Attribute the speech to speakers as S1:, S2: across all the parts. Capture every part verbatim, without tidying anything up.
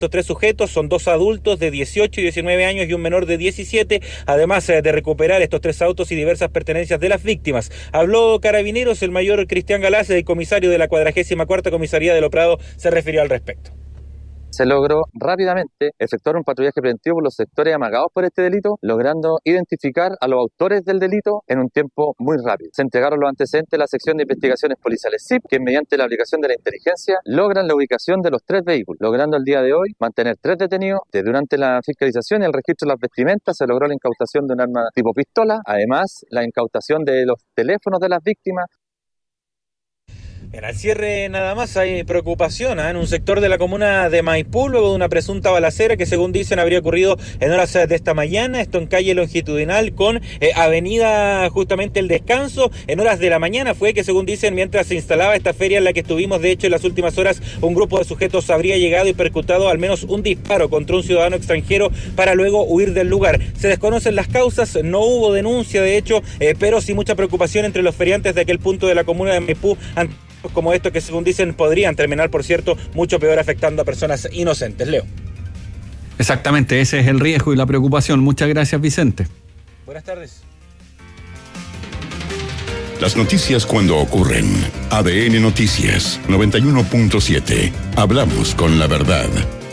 S1: Estos tres sujetos son dos adultos de dieciocho y diecinueve años y un menor de diecisiete, además de recuperar estos tres autos y diversas pertenencias de las víctimas. Habló Carabineros, el mayor Cristian Galaz, el comisario de la cuadragésima cuarta Comisaría de Loprado, se refirió al respecto.
S2: Se logró rápidamente efectuar un patrullaje preventivo por los sectores amagados por este delito, logrando identificar a los autores del delito en un tiempo muy rápido. Se entregaron los antecedentes a la sección de investigaciones policiales S I P, que mediante la aplicación de la inteligencia logran la ubicación de los tres vehículos, logrando el día de hoy mantener tres detenidos. De durante la fiscalización y el registro de las vestimentas se logró la incautación de un arma tipo pistola, además la incautación de los teléfonos de las víctimas.
S1: En el cierre nada más hay preocupación ¿eh? en un sector de la comuna de Maipú luego de una presunta balacera que según dicen habría ocurrido en horas de esta mañana, esto en calle longitudinal con eh, avenida justamente El Descanso. En horas de la mañana fue que según dicen mientras se instalaba esta feria en la que estuvimos, de hecho en las últimas horas un grupo de sujetos habría llegado y percutado al menos un disparo contra un ciudadano extranjero para luego huir del lugar. Se desconocen las causas, no hubo denuncia de hecho, eh, pero sí mucha preocupación entre los feriantes de aquel punto de la comuna de Maipú ante como esto que según dicen podrían terminar, por cierto, mucho peor afectando a personas inocentes. Leo.
S3: Exactamente, ese es el riesgo y la preocupación. Muchas gracias, Vicente.
S1: Buenas tardes.
S4: Las noticias cuando ocurren. A D N Noticias noventa y uno punto siete. Hablamos con la verdad.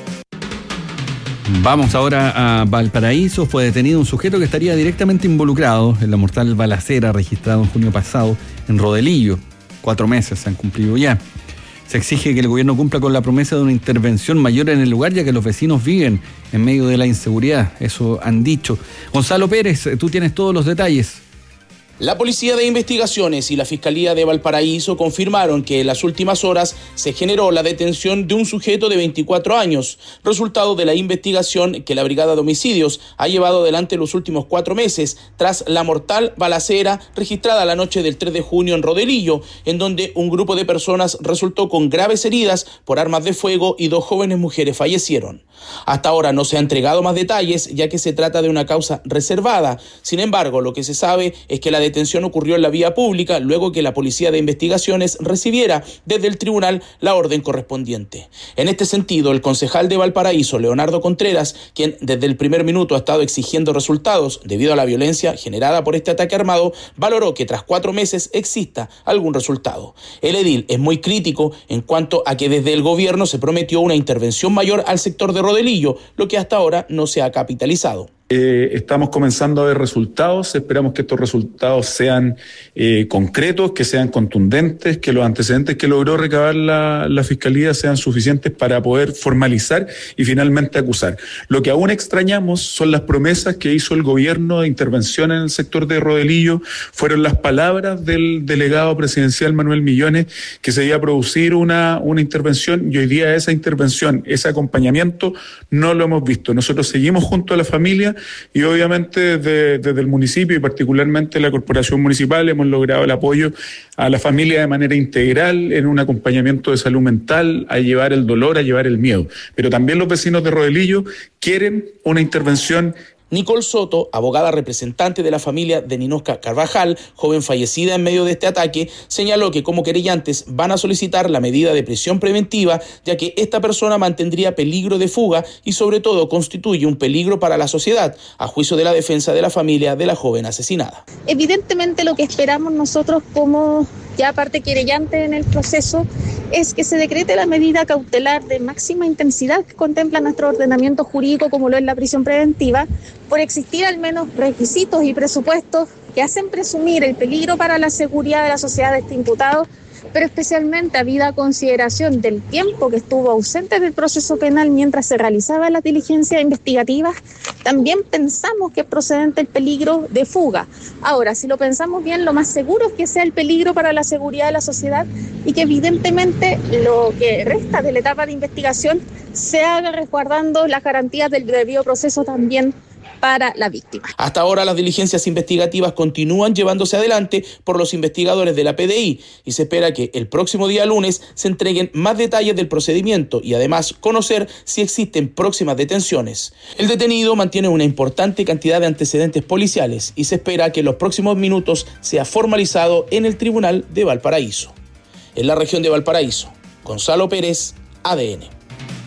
S3: Vamos ahora a Valparaíso. Fue detenido un sujeto que estaría directamente involucrado en la mortal balacera registrada en junio pasado en Rodelillo. Cuatro meses se han cumplido ya. Se exige que el gobierno cumpla con la promesa de una intervención mayor en el lugar, ya que los vecinos viven en medio de la inseguridad. Eso han dicho. Gonzalo Pérez, tú tienes todos los detalles.
S5: La Policía de Investigaciones y la Fiscalía de Valparaíso confirmaron que en las últimas horas se generó la detención de un sujeto de veinticuatro años, resultado de la investigación que la Brigada de Homicidios ha llevado adelante los últimos cuatro meses tras la mortal balacera registrada la noche del tres de junio en Rodelillo, en donde un grupo de personas resultó con graves heridas por armas de fuego y dos jóvenes mujeres fallecieron. Hasta ahora no se ha entregado más detalles, ya que se trata de una causa reservada. Sin embargo, lo que se sabe es que la detención ocurrió en la vía pública luego que la Policía de Investigaciones recibiera desde el tribunal la orden correspondiente. En este sentido, el concejal de Valparaíso, Leonardo Contreras, quien desde el primer minuto ha estado exigiendo resultados debido a la violencia generada por este ataque armado, valoró que tras cuatro meses exista algún resultado. El edil es muy crítico en cuanto a que desde el gobierno se prometió una intervención mayor al sector de Rodelillo, lo que hasta ahora no se ha capitalizado.
S6: Eh, estamos comenzando a ver resultados, esperamos que estos resultados sean eh, concretos, que sean contundentes, que los antecedentes que logró recabar la, la Fiscalía sean suficientes para poder formalizar y finalmente acusar. Lo que aún extrañamos son las promesas que hizo el gobierno de intervención en el sector de Rodelillo, fueron las palabras del delegado presidencial Manuel Millones que se iba a producir una, una intervención y hoy día esa intervención, ese acompañamiento no lo hemos visto. Nosotros seguimos junto a la familia y obviamente desde, desde el municipio y particularmente la corporación municipal hemos logrado el apoyo a la familia de manera integral en un acompañamiento de salud mental, a llevar el dolor, a llevar el miedo. Pero también los vecinos de Rodelillo quieren una intervención.
S5: Nicole Soto, abogada representante de la familia de Ninosca Carvajal, joven fallecida en medio de este ataque, señaló que como querellantes van a solicitar la medida de prisión preventiva, ya que esta persona mantendría peligro de fuga y sobre todo constituye un peligro para la sociedad, a juicio de la defensa de la familia de la joven asesinada.
S7: Evidentemente lo que esperamos nosotros como ya parte querellante en el proceso es que se decrete la medida cautelar de máxima intensidad que contempla nuestro ordenamiento jurídico como lo es la prisión preventiva, por existir al menos requisitos y presupuestos que hacen presumir el peligro para la seguridad de la sociedad de este imputado, pero especialmente habida consideración del tiempo que estuvo ausente del proceso penal mientras se realizaba las diligencias investigativas, también pensamos que es procedente el peligro de fuga. Ahora, si lo pensamos bien, lo más seguro es que sea el peligro para la seguridad de la sociedad y que evidentemente lo que resta de la etapa de investigación se haga resguardando las garantías del debido proceso también para la víctima.
S5: Hasta ahora las diligencias investigativas continúan llevándose adelante por los investigadores de la P D I y se espera que el próximo día lunes se entreguen más detalles del procedimiento y además conocer si existen próximas detenciones. El detenido mantiene una importante cantidad de antecedentes policiales y se espera que en los próximos minutos sea formalizado en el Tribunal de Valparaíso. En la región de Valparaíso, Gonzalo Pérez, A D N.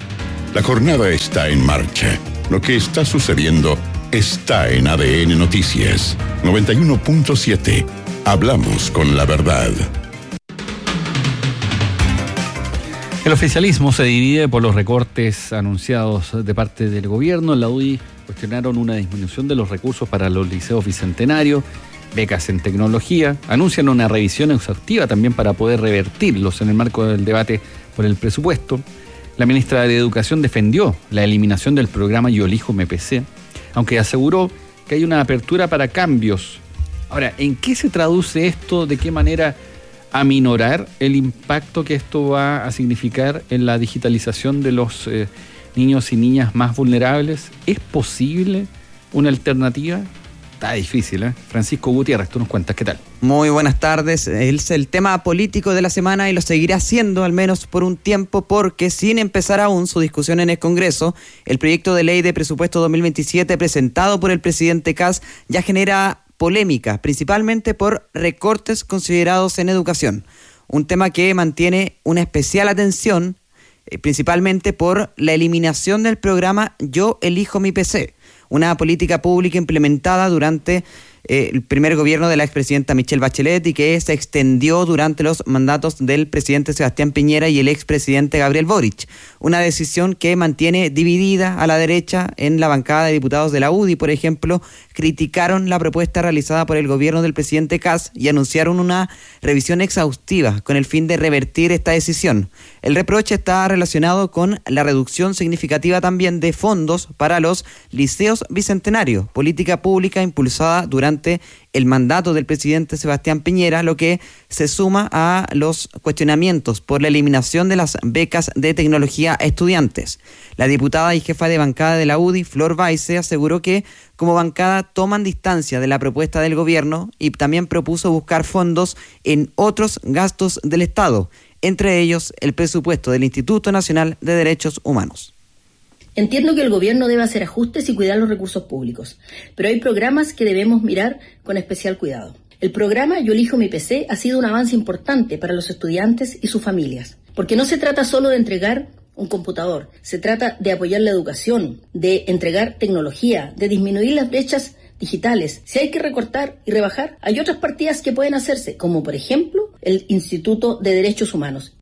S4: La jornada está en marcha. Lo que está sucediendo está en A D N Noticias. noventa y uno punto siete. Hablamos con la verdad.
S3: El oficialismo se divide por los recortes anunciados de parte del gobierno. En la U D I cuestionaron una disminución de los recursos para los liceos bicentenarios, becas en tecnología, anuncian una revisión exhaustiva también para poder revertirlos en el marco del debate por el presupuesto. La ministra de Educación defendió la eliminación del programa Yo Elijo M P C, aunque aseguró que hay una apertura para cambios. Ahora, ¿en qué se traduce esto? ¿De qué manera aminorar el impacto que esto va a significar en la digitalización de los eh, niños y niñas más vulnerables? ¿Es posible una alternativa? Está difícil, ¿eh? Francisco Gutiérrez, tú nos cuentas, ¿qué tal?
S8: Muy buenas tardes. Es el tema político de la semana y lo seguirá siendo al menos por un tiempo, porque sin empezar aún su discusión en el Congreso, el proyecto de ley de presupuesto dos mil veintisiete presentado por el presidente Kast ya genera polémica, principalmente por recortes considerados en educación. Un tema que mantiene una especial atención, eh, principalmente por la eliminación del programa Yo Elijo Mi P C, una política pública implementada durante eh, el primer gobierno de la expresidenta Michelle Bachelet y que se extendió durante los mandatos del presidente Sebastián Piñera y el expresidente Gabriel Boric. Una decisión que mantiene dividida a la derecha. En la bancada de diputados de la U D I, por ejemplo, criticaron la propuesta realizada por el gobierno del presidente Kast y anunciaron una revisión exhaustiva con el fin de revertir esta decisión. El reproche está relacionado con la reducción significativa también de fondos para los liceos bicentenarios, política pública impulsada durante el mandato del presidente Sebastián Piñera, lo que se suma a los cuestionamientos por la eliminación de las becas de tecnología a estudiantes. La diputada y jefa de bancada de la U D I, Flor Baise, aseguró que como bancada toman distancia de la propuesta del gobierno y también propuso buscar fondos en otros gastos del Estado, entre ellos el presupuesto del Instituto Nacional de Derechos Humanos.
S9: Entiendo que el gobierno debe hacer ajustes y cuidar los recursos públicos, pero hay programas que debemos mirar con especial cuidado. El programa Yo Elijo Mi P C ha sido un avance importante para los estudiantes y sus familias, porque no se trata solo de entregar un computador, se trata de apoyar la educación, de entregar tecnología, de disminuir las brechas digitales. Si hay que recortar y rebajar, hay otras partidas que pueden hacerse, como por ejemplo el Instituto de Derechos Humanos.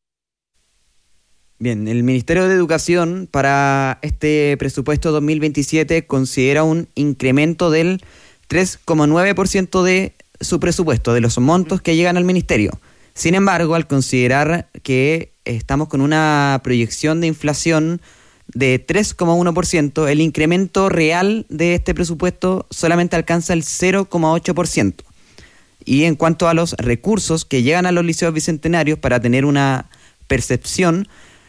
S8: Bien, el Ministerio de Educación para este presupuesto dos mil veintisiete considera un incremento del tres coma nueve por ciento de su presupuesto, de los montos que llegan al ministerio. Sin embargo, al considerar que estamos con una proyección de inflación de tres coma uno por ciento, el incremento real de este presupuesto solamente alcanza el cero coma ocho por ciento. Y en cuanto a los recursos que llegan a los liceos bicentenarios, para tener una percepción,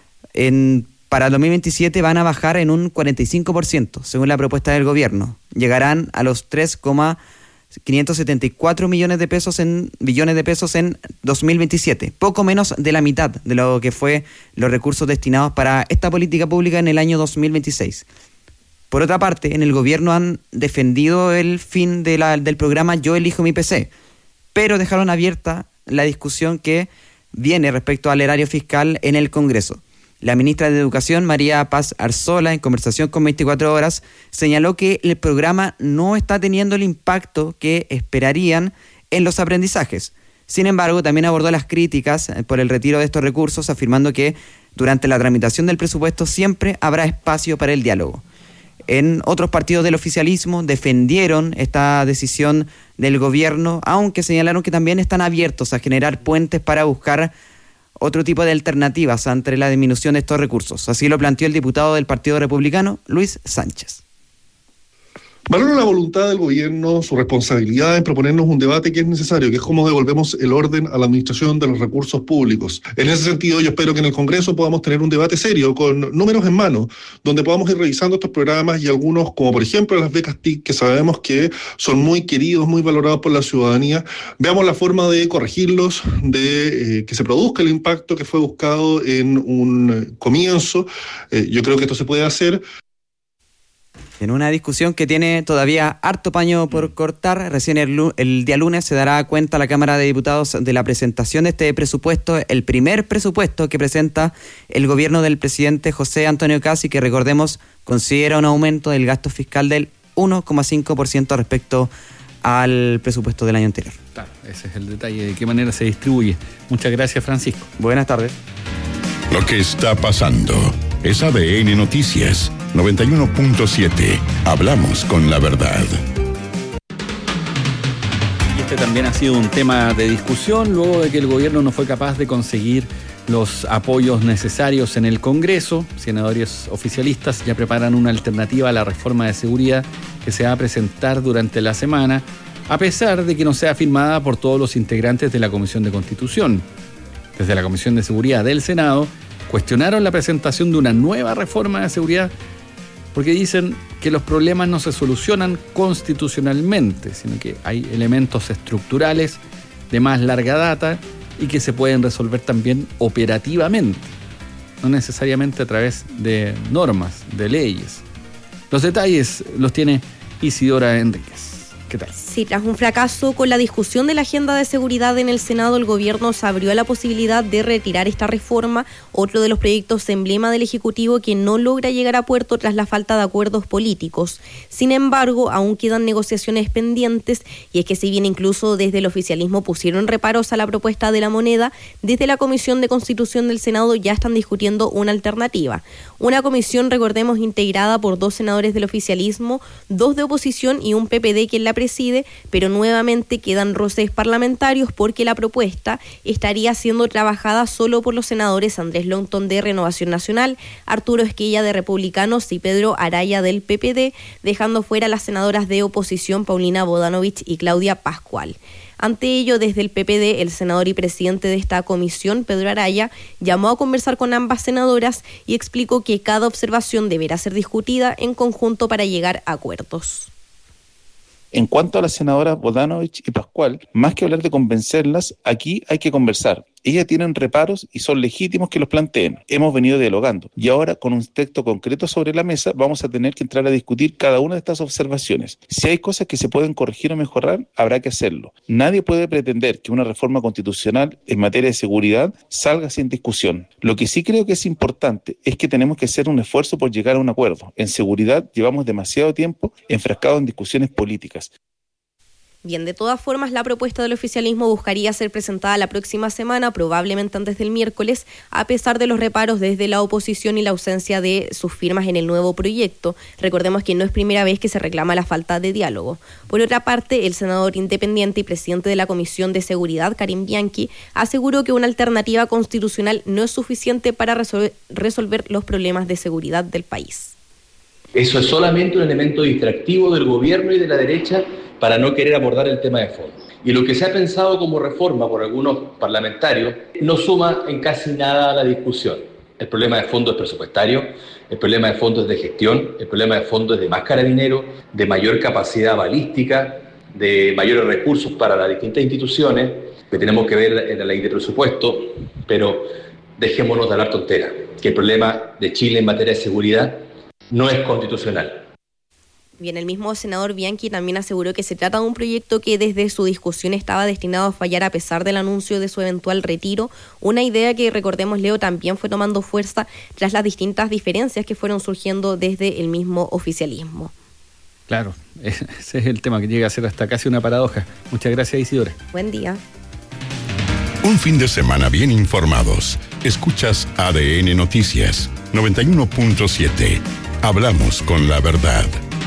S8: En, para el dos mil veintisiete van a bajar en un cuarenta y cinco por ciento, según la propuesta del gobierno. Llegarán a los tres coma quinientos setenta y cuatro millones de pesos en billones de pesos en dos mil veintisiete, poco menos de la mitad de lo que fue los recursos destinados para esta política pública en el año dos mil veintiséis. Por otra parte, en el gobierno han defendido el fin de la, del programa Yo Elijo Mi P C, pero dejaron abierta la discusión que viene respecto al erario fiscal en el Congreso. La ministra de Educación, María Paz Arzola, en conversación con veinticuatro horas, señaló que el programa no está teniendo el impacto que esperarían en los aprendizajes. Sin embargo, también abordó las críticas por el retiro de estos recursos, afirmando que durante la tramitación del presupuesto siempre habrá espacio para el diálogo. En otros partidos del oficialismo defendieron esta decisión del gobierno, aunque señalaron que también están abiertos a generar puentes para buscar otro tipo de alternativas ante la disminución de estos recursos. Así lo planteó el diputado del Partido Republicano, Luis Sánchez.
S10: Valoro la voluntad del gobierno, su responsabilidad en proponernos un debate que es necesario, que es cómo devolvemos el orden a la administración de los recursos públicos. En ese sentido, yo espero que en el Congreso podamos tener un debate serio, con números en mano, donde podamos ir revisando estos programas y algunos, como por ejemplo las becas T I C, que sabemos que son muy queridos, muy valorados por la ciudadanía, veamos la forma de corregirlos, de eh, que se produzca el impacto que fue buscado en un comienzo. Eh, yo creo que esto se puede hacer.
S8: En una discusión que tiene todavía harto paño por cortar, recién el, el día lunes se dará cuenta la Cámara de Diputados de la presentación de este presupuesto, el primer presupuesto que presenta el gobierno del presidente José Antonio Kast, y que, recordemos, considera un aumento del gasto fiscal del uno coma cinco por ciento respecto al presupuesto del año anterior.
S3: Claro, ese es el detalle, de qué manera se distribuye. Muchas gracias, Francisco.
S8: Buenas tardes.
S4: Lo que está pasando es A D N Noticias noventa y uno punto siete. Hablamos con la verdad.
S3: Y este también ha sido un tema de discusión luego de que el gobierno no fue capaz de conseguir los apoyos necesarios en el Congreso. Senadores oficialistas ya preparan una alternativa a la reforma de seguridad que se va a presentar durante la semana, a pesar de que no sea firmada por todos los integrantes de la Comisión de Constitución. Desde la Comisión de Seguridad del Senado cuestionaron la presentación de una nueva reforma de seguridad porque dicen que los problemas no se solucionan constitucionalmente, sino que hay elementos estructurales de más larga data y que se pueden resolver también operativamente, no necesariamente a través de normas, de leyes. Los detalles los tiene Isidora Enríquez. ¿Qué tal?
S11: Sí, tras un fracaso con la discusión de la agenda de seguridad en el Senado, el gobierno se abrió a la posibilidad de retirar esta reforma, otro de los proyectos emblema del Ejecutivo que no logra llegar a puerto tras la falta de acuerdos políticos. Sin embargo, aún quedan negociaciones pendientes, y es que si bien incluso desde el oficialismo pusieron reparos a la propuesta de la moneda, desde la Comisión de Constitución del Senado ya están discutiendo una alternativa. Una comisión, recordemos, integrada por dos senadores del oficialismo, dos de oposición y un P P D quien la preside, pero nuevamente quedan roces parlamentarios porque la propuesta estaría siendo trabajada solo por los senadores Andrés Longton de Renovación Nacional, Arturo Esquella de Republicanos y Pedro Araya del P P D, dejando fuera a las senadoras de oposición Paulina Bodanovich y Claudia Pascual. Ante ello, desde el P P D, el senador y presidente de esta comisión, Pedro Araya, llamó a conversar con ambas senadoras y explicó que cada observación deberá ser discutida en conjunto para llegar a acuerdos.
S12: En cuanto a las senadoras Bodanovich y Pascual, más que hablar de convencerlas, aquí hay que conversar. Ellas tienen reparos y son legítimos que los planteen. Hemos venido dialogando y ahora, con un texto concreto sobre la mesa, vamos a tener que entrar a discutir cada una de estas observaciones. Si hay cosas que se pueden corregir o mejorar, habrá que hacerlo. Nadie puede pretender que una reforma constitucional en materia de seguridad salga sin discusión. Lo que sí creo que es importante es que tenemos que hacer un esfuerzo por llegar a un acuerdo. En seguridad llevamos demasiado tiempo enfrascados en discusiones políticas.
S11: Bien, de todas formas, la propuesta del oficialismo buscaría ser presentada la próxima semana, probablemente antes del miércoles, a pesar de los reparos desde la oposición y la ausencia de sus firmas en el nuevo proyecto. Recordemos que no es primera vez que se reclama la falta de diálogo. Por otra parte, el senador independiente y presidente de la Comisión de Seguridad, Karim Bianchi, aseguró que una alternativa constitucional no es suficiente para resolver, resolver los problemas de seguridad del país.
S13: Eso es solamente un elemento distractivo del gobierno y de la derecha para no querer abordar el tema de fondo. Y lo que se ha pensado como reforma por algunos parlamentarios no suma en casi nada a la discusión. El problema de fondo es presupuestario, el problema de fondo es de gestión, el problema de fondo es de más carabineros, de mayor capacidad balística, de mayores recursos para las distintas instituciones, que tenemos que ver en la ley de presupuesto, pero dejémonos de hablar tonteras, que el problema de Chile en materia de seguridad no es constitucional.
S11: Bien, el mismo senador Bianchi también aseguró que se trata de un proyecto que desde su discusión estaba destinado a fallar a pesar del anuncio de su eventual retiro, una idea que, recordemos, Leo, también fue tomando fuerza tras las distintas diferencias que fueron surgiendo desde el mismo oficialismo.
S3: Claro, ese es el tema que llega a ser hasta casi una paradoja. Muchas gracias, Isidora.
S11: Buen día.
S4: Un fin de semana bien informados. Escuchas A D N Noticias noventa y uno punto siete. Hablamos con la verdad.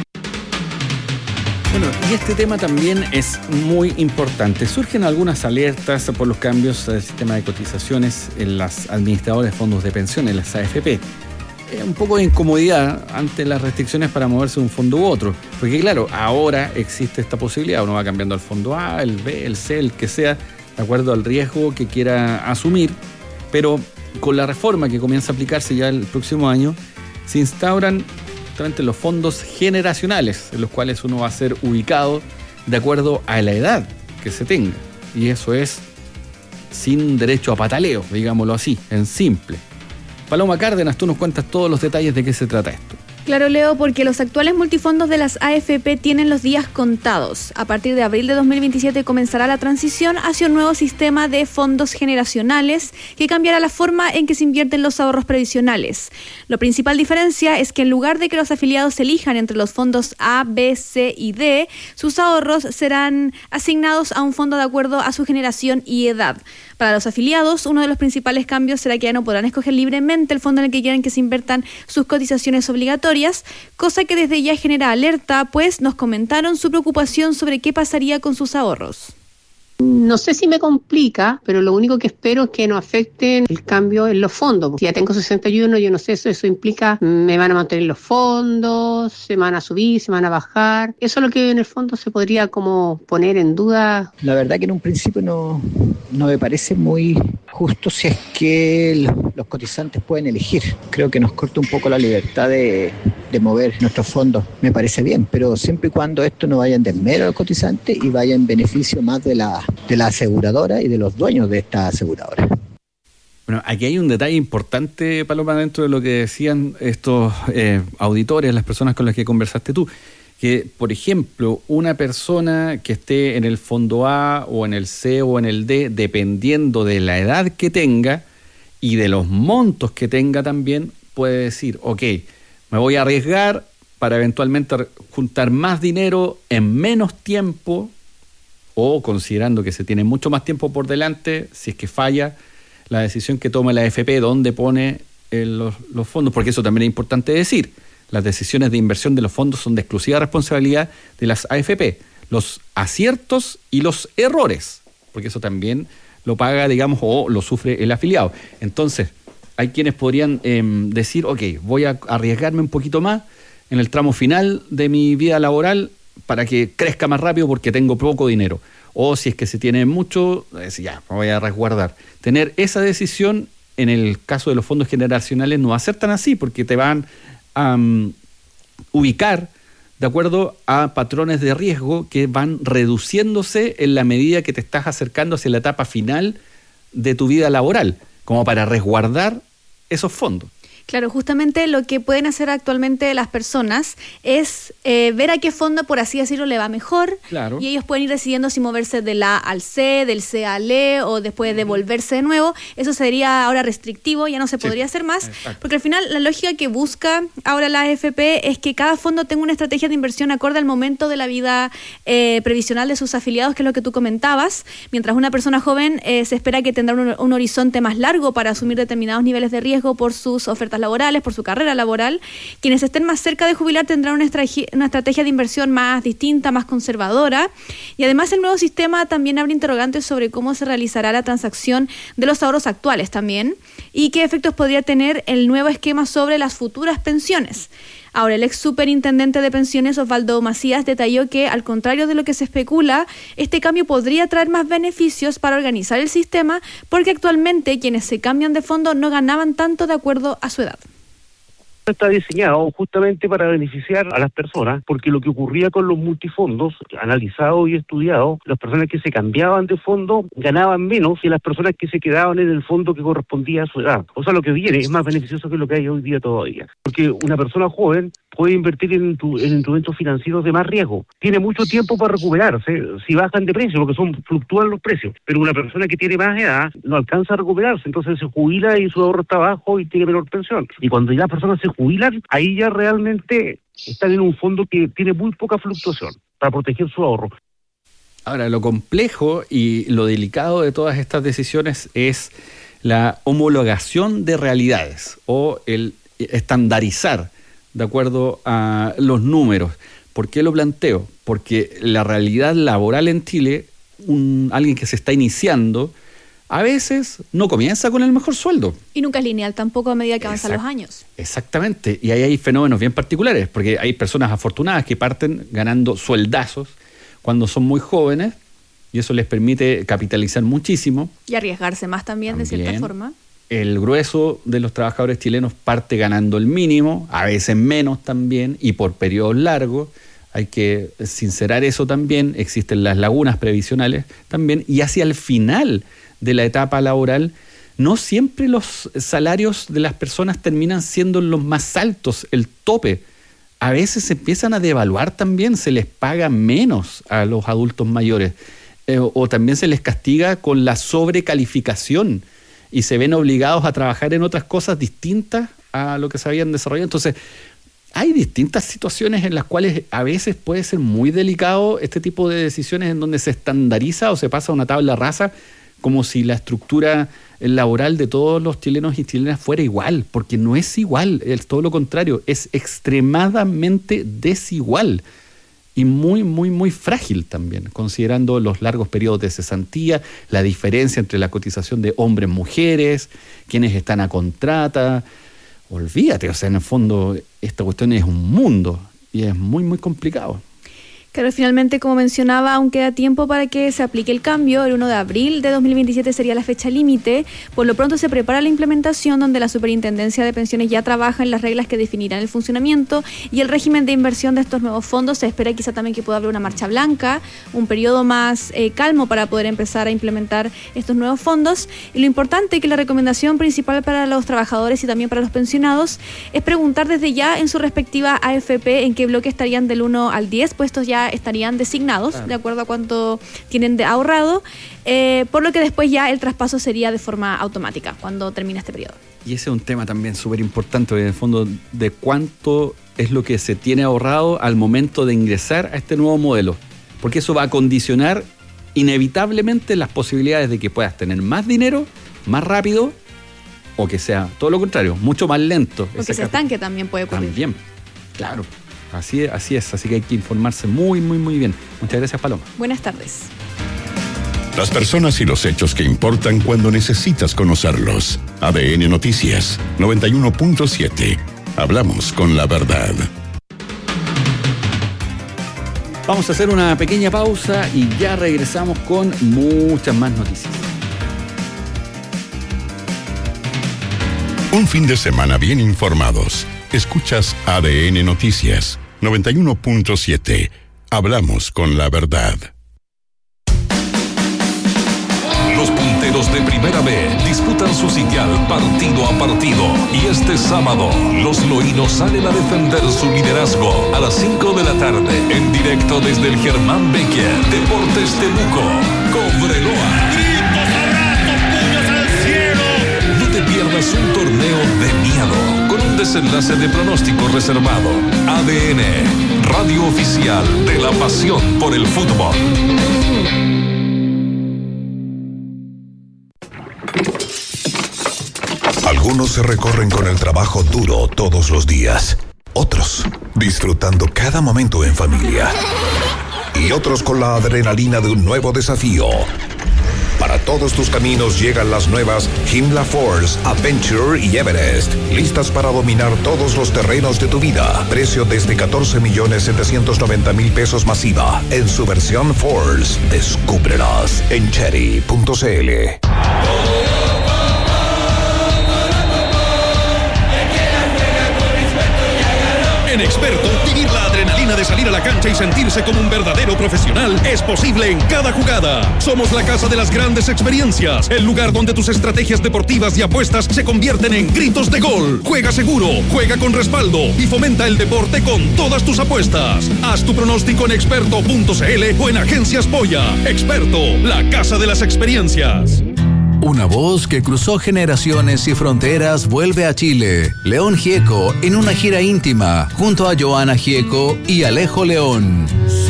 S3: Bueno, y este tema también es muy importante. Surgen algunas alertas por los cambios del sistema de cotizaciones en las administradoras de fondos de pensión, en las A F P. Eh, un poco de incomodidad ante las restricciones para moverse de un fondo u otro. Porque claro, ahora existe esta posibilidad. Uno va cambiando al fondo A, el B, el C, el que sea, de acuerdo al riesgo que quiera asumir. Pero con la reforma que comienza a aplicarse ya el próximo año, se instauran justamente los fondos generacionales, en los cuales uno va a ser ubicado de acuerdo a la edad que se tenga. Y eso es sin derecho a pataleo, digámoslo así, en simple. Paloma Cárdenas, tú nos cuentas todos los detalles de qué se trata esto.
S14: Claro, Leo, porque los actuales multifondos de las A F P tienen los días contados. A partir de abril de dos mil veintisiete comenzará la transición hacia un nuevo sistema de fondos generacionales que cambiará la forma en que se invierten los ahorros previsionales. La principal diferencia es que en lugar de que los afiliados elijan entre los fondos A, B, C y D, sus ahorros serán asignados a un fondo de acuerdo a su generación y edad. Para los afiliados, uno de los principales cambios será que ya no podrán escoger libremente el fondo en el que quieren que se inviertan sus cotizaciones obligatorias, cosa que desde ya genera alerta, pues nos comentaron su preocupación sobre qué pasaría con sus ahorros.
S15: No sé si me complica, pero lo único que espero es que no afecten el cambio en los fondos. Si ya tengo sesenta y uno, yo no sé, eso, eso implica, me van a mantener los fondos, se van a subir, se van a bajar. Eso es lo que en el fondo se podría como poner en duda.
S16: La verdad que en un principio no, no me parece muy justo si es que los, los cotizantes pueden elegir. Creo que nos corta un poco la libertad de, de mover nuestros fondos. Me parece bien, pero siempre y cuando esto no vaya en desmedro al cotizante y vaya en beneficio más de la de la aseguradora y de los dueños de esta aseguradora.
S3: Bueno, aquí hay un detalle importante, Paloma, dentro de lo que decían estos eh, auditores, las personas con las que conversaste tú, que, por ejemplo, una persona que esté en el fondo A o en el C o en el D, dependiendo de la edad que tenga y de los montos que tenga también, puede decir, ok, me voy a arriesgar para eventualmente juntar más dinero en menos tiempo, o considerando que se tiene mucho más tiempo por delante, si es que falla la decisión que tome la A F P, dónde pone eh, los, los fondos, porque eso también es importante decir, las decisiones de inversión de los fondos son de exclusiva responsabilidad de las A F P, los aciertos y los errores, porque eso también lo paga, digamos, o lo sufre el afiliado. Entonces, hay quienes podrían eh, decir, ok, voy a arriesgarme un poquito más en el tramo final de mi vida laboral, para que crezca más rápido porque tengo poco dinero. O si es que se tiene mucho, decir, ya, me voy a resguardar. Tener esa decisión en el caso de los fondos generacionales no va a ser tan así, porque te van a um, ubicar de acuerdo a patrones de riesgo que van reduciéndose en la medida que te estás acercando hacia la etapa final de tu vida laboral, como para resguardar esos fondos.
S14: Claro, justamente lo que pueden hacer actualmente las personas es eh, ver a qué fondo, por así decirlo, le va mejor. Claro. Y ellos pueden ir decidiendo si moverse del A al C, del C al E o después devolverse de nuevo. Eso sería ahora restrictivo, ya no se podría sí. hacer más. Exacto. Porque al final la lógica que busca ahora la A F P es que cada fondo tenga una estrategia de inversión acorde al momento de la vida eh, previsional de sus afiliados, que es lo que tú comentabas. Mientras una persona joven eh, se espera que tendrá un, un horizonte más largo para asumir determinados niveles de riesgo por sus ofertas laborales, por su carrera laboral. Quienes estén más cerca de jubilar tendrán una estrategia, una estrategia de inversión más distinta, más conservadora, y además el nuevo sistema también abre interrogantes sobre cómo se realizará la transacción de los ahorros actuales también, y qué efectos podría tener el nuevo esquema sobre las futuras pensiones. Ahora, el ex superintendente de pensiones, Osvaldo Macías, detalló que, al contrario de lo que se especula, este cambio podría traer más beneficios para organizar el sistema, porque actualmente quienes se cambian de fondo no ganaban tanto de acuerdo a su edad.
S17: Está diseñado justamente para beneficiar a las personas, porque lo que ocurría con los multifondos, analizado y estudiado, las personas que se cambiaban de fondo ganaban menos que las personas que se quedaban en el fondo que correspondía a su edad. O sea, lo que viene es más beneficioso que lo que hay hoy día todavía. Porque una persona joven puede invertir en, tu, en instrumentos financieros de más riesgo. Tiene mucho tiempo para recuperarse si bajan de precio, porque son fluctúan los precios. Pero una persona que tiene más edad no alcanza a recuperarse, entonces se jubila y su ahorro está bajo y tiene menor pensión. Y cuando ya las personas se jubilan, ahí ya realmente están en un fondo que tiene muy poca fluctuación para proteger su ahorro.
S3: Ahora, lo complejo y lo delicado de todas estas decisiones es la homologación de realidades o el estandarizar de acuerdo a los números. ¿Por qué lo planteo? Porque la realidad laboral en Chile, un, alguien que se está iniciando, a veces no comienza con el mejor sueldo.
S14: Y nunca es lineal tampoco a medida que avanzan Exact- los años.
S3: Exactamente, y ahí hay fenómenos bien particulares, porque hay personas afortunadas que parten ganando sueldazos cuando son muy jóvenes, y eso les permite capitalizar muchísimo.
S14: Y arriesgarse más también, también. de cierta forma.
S3: El grueso de los trabajadores chilenos parte ganando el mínimo, a veces menos también, y por periodos largos. Hay que sincerar eso también, existen las lagunas previsionales también, y hacia el final de la etapa laboral, no siempre los salarios de las personas terminan siendo los más altos, el tope a veces se empiezan a devaluar también, se les paga menos a los adultos mayores, eh, o también se les castiga con la sobrecalificación y se ven obligados a trabajar en otras cosas distintas a lo que se habían desarrollado. Entonces, hay distintas situaciones en las cuales a veces puede ser muy delicado este tipo de decisiones en donde se estandariza o se pasa a una tabla rasa como si la estructura laboral de todos los chilenos y chilenas fuera igual, porque no es igual, es todo lo contrario, es extremadamente desigual y muy, muy, muy frágil también, considerando los largos periodos de cesantía, la diferencia entre la cotización de hombres, mujeres, quienes están a contrata. Olvídate, o sea, en el fondo esta cuestión es un mundo y es muy, muy complicado.
S14: Claro, finalmente, como mencionaba, aún queda tiempo para que se aplique el cambio. El uno de abril de dos mil veintisiete sería la fecha límite. Por lo pronto se prepara la implementación, donde la Superintendencia de Pensiones ya trabaja en las reglas que definirán el funcionamiento y el régimen de inversión de estos nuevos fondos. Se espera quizá también que pueda haber una marcha blanca, un periodo más eh, calmo para poder empezar a implementar estos nuevos fondos. Y lo importante es que la recomendación principal para los trabajadores y también para los pensionados es preguntar desde ya en su respectiva A F P en qué bloque estarían del uno al diez, puestos ya estarían designados, claro, de acuerdo a cuánto tienen de ahorrado, eh, por lo que después ya el traspaso sería de forma automática cuando termine este periodo.
S3: Y ese es un tema también súper importante, en el fondo, de cuánto es lo que se tiene ahorrado al momento de ingresar a este nuevo modelo, porque eso va a condicionar inevitablemente las posibilidades de que puedas tener más dinero, más rápido, o que sea todo lo contrario, mucho más lento.
S14: Porque se estanque también puede ocurrir.
S3: También, claro. Así, así es, así que hay que informarse muy, muy, muy bien. Muchas gracias, Paloma.
S14: Buenas tardes.
S4: Las personas y los hechos que importan cuando necesitas conocerlos. A D N Noticias noventa y uno punto siete. Hablamos con la verdad.
S3: Vamos a hacer una pequeña pausa y ya regresamos con muchas más noticias.
S4: Un fin de semana bien informados. Escuchas A D N Noticias noventa y uno punto siete. Hablamos con la verdad.
S18: Los punteros de Primera B disputan su sitial partido a partido. Y este sábado, los loínos salen a defender su liderazgo a las cinco de la tarde. En directo desde el Germán Becker, Deportes Temuco, Cobreloa. ¡Gritos, abrazos, puños al cielo! No te pierdas un torneo de miedo, con un desenlace de pronóstico reservado. A D N, radio oficial de la pasión por el fútbol.
S19: Algunos se recorren con el trabajo duro todos los días. Otros disfrutando cada momento en familia. Y otros con la adrenalina de un nuevo desafío. Para todos tus caminos llegan las nuevas Himla Force, Adventure y Everest. Listas para dominar todos los terrenos de tu vida. Precio desde catorce millones setecientos noventa mil pesos masiva. En su versión Force. Descúbrelas en cherry punto c l.
S20: En Experto, vivir la adrenalina de salir a la cancha y sentirse como un verdadero profesional es posible en cada jugada. Somos la casa de las grandes experiencias, el lugar donde tus estrategias deportivas y apuestas se convierten en gritos de gol. Juega seguro, juega con respaldo y fomenta el deporte con todas tus apuestas. Haz tu pronóstico en experto punto c l o en Agencias Polla. Experto, la casa de las experiencias.
S21: Una voz que cruzó generaciones y fronteras vuelve a Chile. León Gieco en una gira íntima junto a Joana Gieco y Alejo León.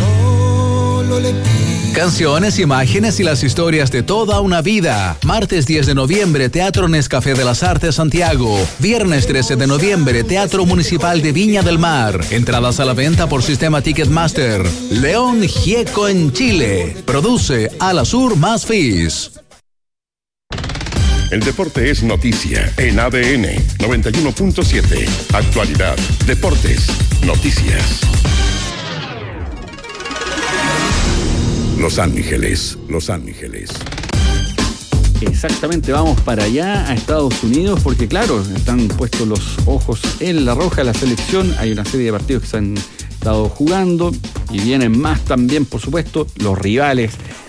S21: Canciones, imágenes y las historias de toda una vida. Martes diez de noviembre, Teatro Nescafé de las Artes Santiago. Viernes trece de noviembre, Teatro Municipal de Viña del Mar. Entradas a la venta por sistema Ticketmaster. León Gieco en Chile. Produce Alasur más Fis.
S4: El deporte es noticia en A D N noventa y uno punto siete. Actualidad, deportes, noticias. Los Ángeles, Los Ángeles.
S3: Exactamente, vamos para allá, a Estados Unidos, porque claro, están puestos los ojos en la roja, la selección. Hay una serie de partidos que se han estado jugando y vienen más también, por supuesto, los rivales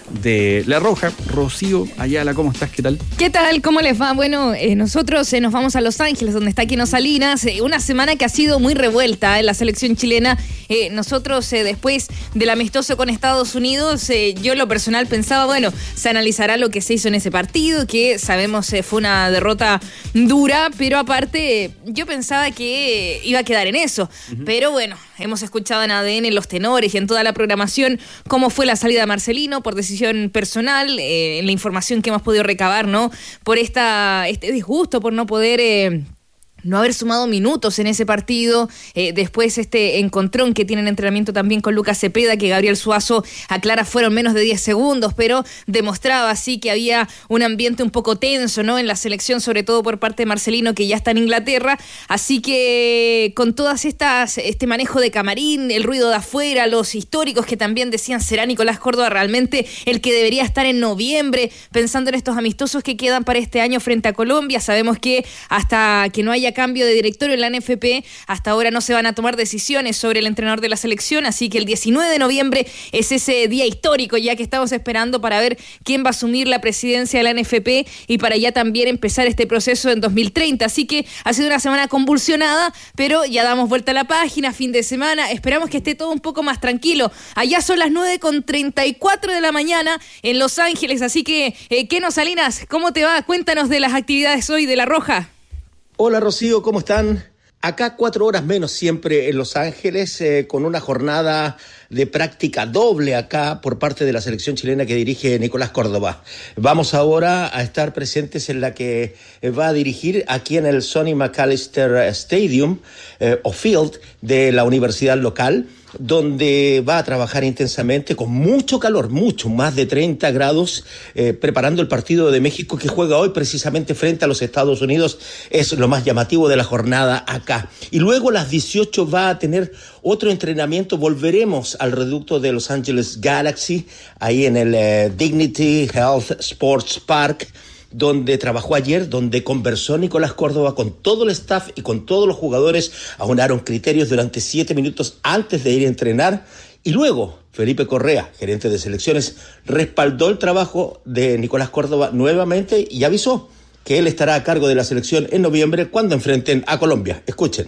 S3: de La Roja. Rocío Ayala, ¿cómo estás? ¿Qué tal?
S2: ¿Qué tal? ¿Cómo les va? Bueno, eh, nosotros eh, nos vamos a Los Ángeles, donde está Keno Salinas. Eh, una semana que ha sido muy revuelta en la selección chilena. Eh, nosotros, eh, después del amistoso con Estados Unidos, eh, yo en lo personal pensaba, bueno, se analizará lo que se hizo en ese partido, que sabemos eh, fue una derrota dura, pero aparte eh, yo pensaba que eh, iba a quedar en eso. Uh-huh. Pero bueno, hemos escuchado en A D N, en los tenores y en toda la programación cómo fue la salida de Marcelino por decisión personal, eh, en la información que hemos podido recabar, ¿no? Por esta este disgusto, por no poder... Eh, no haber sumado minutos en ese partido, eh, después este encontrón que tiene en entrenamiento también con Lucas Cepeda, que Gabriel Suazo aclara fueron menos de diez segundos, pero demostraba así que había un ambiente un poco tenso, ¿no? En la selección, sobre todo por parte de Marcelino, que ya está en Inglaterra, así que con todas estas, este manejo de camarín, el ruido de afuera, los históricos que también decían, ¿será Nicolás Córdoba realmente el que debería estar en noviembre, pensando en estos amistosos que quedan para este año frente a Colombia? Sabemos que hasta que no haya cambio de directorio en la N F P, hasta ahora no se van a tomar decisiones sobre el entrenador de la selección, así que el diecinueve de noviembre es ese día histórico ya que estamos esperando para ver quién va a asumir la presidencia de la N F P y para ya también empezar este proceso en dos mil treinta, así que ha sido una semana convulsionada, pero ya damos vuelta a la página, fin de semana, esperamos que esté todo un poco más tranquilo. Allá son las nueve con treinta y cuatro de la mañana en Los Ángeles, así que eh, Keno Salinas, ¿cómo te va? Cuéntanos de las actividades hoy de La Roja.
S22: Hola Rocío, ¿cómo están? Acá cuatro horas menos siempre en Los Ángeles, eh, con una jornada de práctica doble acá por parte de la selección chilena que dirige Nicolás Córdoba. Vamos ahora a estar presentes en la que va a dirigir aquí en el Sonny McAllister Stadium eh, o Field de la universidad local, donde va a trabajar intensamente con mucho calor, mucho, más de treinta grados, eh, preparando el partido de México que juega hoy precisamente frente a los Estados Unidos. Es lo más llamativo de la jornada acá. Y luego a las dieciocho va a tener otro entrenamiento. Volveremos al reducto de Los Angeles Galaxy, ahí en el eh, Dignity Health Sports Park, donde trabajó ayer, donde conversó Nicolás Córdoba con todo el staff y con todos los jugadores, aunaron criterios durante siete minutos antes de ir a entrenar, y luego Felipe Correa, gerente de selecciones, respaldó el trabajo de Nicolás Córdoba nuevamente y avisó que él estará a cargo de la selección en noviembre cuando enfrenten a Colombia. Escuchen.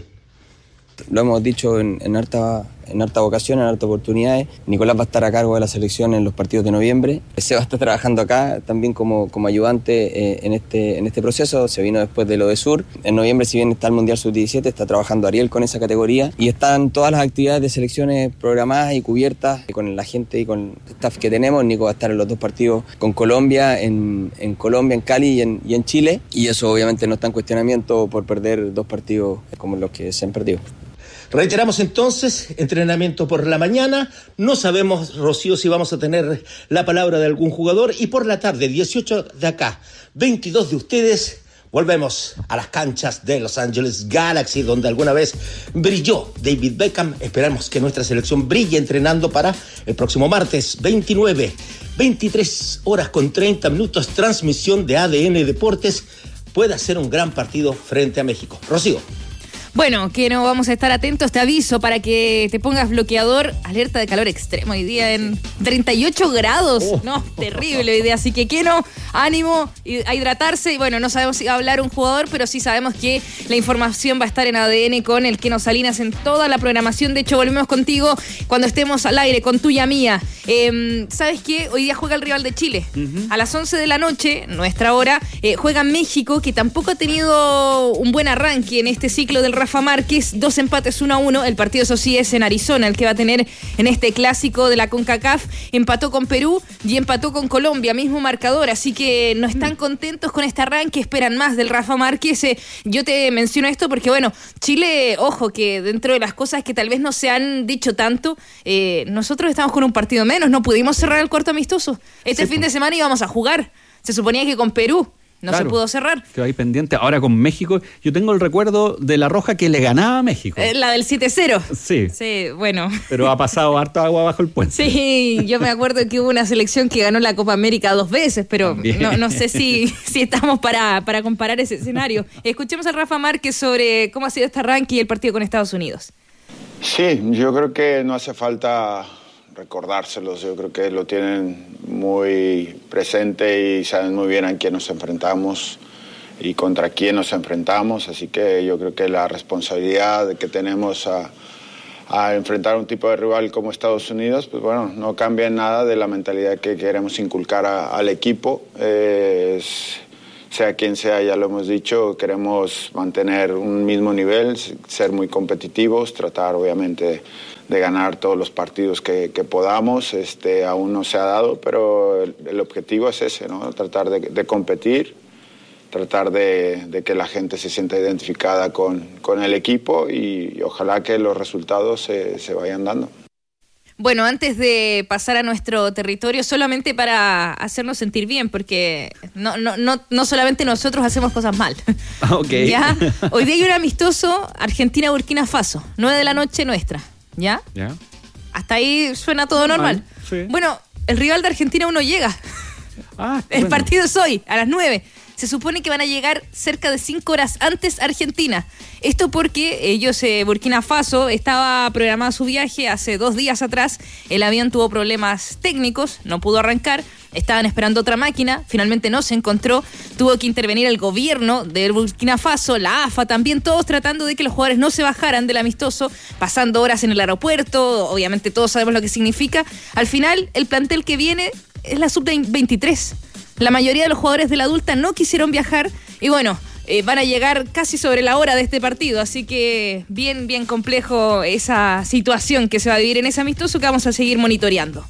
S23: Lo hemos dicho en, en harta en harta ocasión, en harta oportunidades. Nicolás va a estar a cargo de la selección en los partidos de noviembre. Seba está trabajando acá también como, como ayudante eh, en, este, en este proceso. Se vino después de lo de Sur. En noviembre, si bien está el Mundial sub diecisiete, está trabajando Ariel con esa categoría. Y están todas las actividades de selecciones programadas y cubiertas con la gente y con el staff que tenemos. Nico va a estar en los dos partidos con Colombia, en, en Colombia, en Cali y en, y en Chile. Y eso obviamente no está en cuestionamiento por perder dos partidos como los que se han perdido.
S22: Reiteramos entonces, entrenamiento por la mañana, no sabemos, Rocío, si vamos a tener la palabra de algún jugador, y por la tarde, dieciocho de acá, veintidós de ustedes, volvemos a las canchas de Los Angeles Galaxy, donde alguna vez brilló David Beckham. Esperamos que nuestra selección brille entrenando para el próximo martes veintinueve, veintitrés horas con treinta minutos, transmisión de A D N Deportes, pueda ser un gran partido frente a México. Rocío.
S2: Bueno, que no vamos a estar atentos, te aviso para que te pongas bloqueador, alerta de calor extremo hoy día en treinta y ocho grados, oh. No, terrible hoy día, así que que no, ánimo a hidratarse, y bueno, no sabemos si va a hablar un jugador, pero sí sabemos que la información va a estar en A D N con el Keno Salinas en toda la programación. De hecho, volvemos contigo cuando estemos al aire, con tuya mía. Eh, ¿Sabes qué? Hoy día juega el rival de Chile, uh-huh. A las once de la noche, nuestra hora, eh, juega México, que tampoco ha tenido un buen arranque en este ciclo del Rafa Márquez, dos empates uno a uno, el partido eso sí es en Arizona, el que va a tener en este clásico de la CONCACAF. Empató con Perú y empató con Colombia, mismo marcador, así que no están contentos con este arranque, esperan más del Rafa Márquez. Eh, yo te menciono esto porque bueno, Chile, ojo, que dentro de las cosas que tal vez no se han dicho tanto, eh, nosotros estamos con un partido menos, no pudimos cerrar el cuarto amistoso. Este sí, fin de semana íbamos a jugar, se suponía que con Perú. No claro, se pudo cerrar.
S3: Quedó ahí pendiente. Ahora con México, yo tengo el recuerdo de La Roja que le ganaba a México.
S2: Eh, la del siete cero.
S3: Sí.
S2: Sí, bueno.
S3: Pero ha pasado harta agua bajo el puente.
S2: Sí, yo me acuerdo que hubo una selección que ganó la Copa América dos veces, pero no, no sé si, si estamos para, para comparar ese escenario. Escuchemos a Rafa Márquez sobre cómo ha sido este arranque y el partido con Estados Unidos.
S24: Sí, yo creo que no hace falta recordárselos. Yo creo que lo tienen muy
S1: muy presente y saben muy bien a quién nos enfrentamos y contra quién nos enfrentamos, así que yo creo que la responsabilidad que tenemos a, a enfrentar un tipo de rival como Estados Unidos, pues bueno, no cambia en nada de la mentalidad que queremos inculcar a, al equipo, eh, es, sea quien sea, ya lo hemos dicho, queremos mantener un mismo nivel, ser muy competitivos, tratar obviamente de ganar todos los partidos que, que podamos, este, aún no se ha dado, pero el, el objetivo es ese, ¿no? Tratar de, de competir, tratar de, de que la gente se sienta identificada con, con el equipo y, y ojalá que los resultados se, se vayan dando.
S2: Bueno, antes de pasar a nuestro territorio, solamente para hacernos sentir bien, porque no, no, no, no solamente nosotros hacemos cosas mal.
S3: Okay.
S2: ¿Ya? Hoy día hay un amistoso Argentina-Burkina Faso, nueve de la noche nuestra. ¿Ya?
S3: ¿Ya?
S2: Hasta ahí suena todo normal.
S3: Sí.
S2: Bueno, el rival de Argentina aún no llega.
S3: Ah,
S2: el
S3: bueno.
S2: partido es hoy, a las nueve. Se supone que van a llegar cerca de cinco horas antes a Argentina. Esto porque ellos, eh, Burkina Faso, estaba programado su viaje hace dos días atrás. El avión tuvo problemas técnicos, no pudo arrancar. Estaban esperando otra máquina, finalmente no se encontró. Tuvo que intervenir el gobierno de Burkina Faso, la A F A también, todos tratando de que los jugadores no se bajaran del amistoso, pasando horas en el aeropuerto. Obviamente todos sabemos lo que significa. Al final, el plantel que viene es la sub veintitrés. La mayoría de los jugadores de la adulta no quisieron viajar y bueno, eh, van a llegar casi sobre la hora de este partido, así que bien, bien complejo esa situación que se va a vivir en ese amistoso que vamos a seguir monitoreando.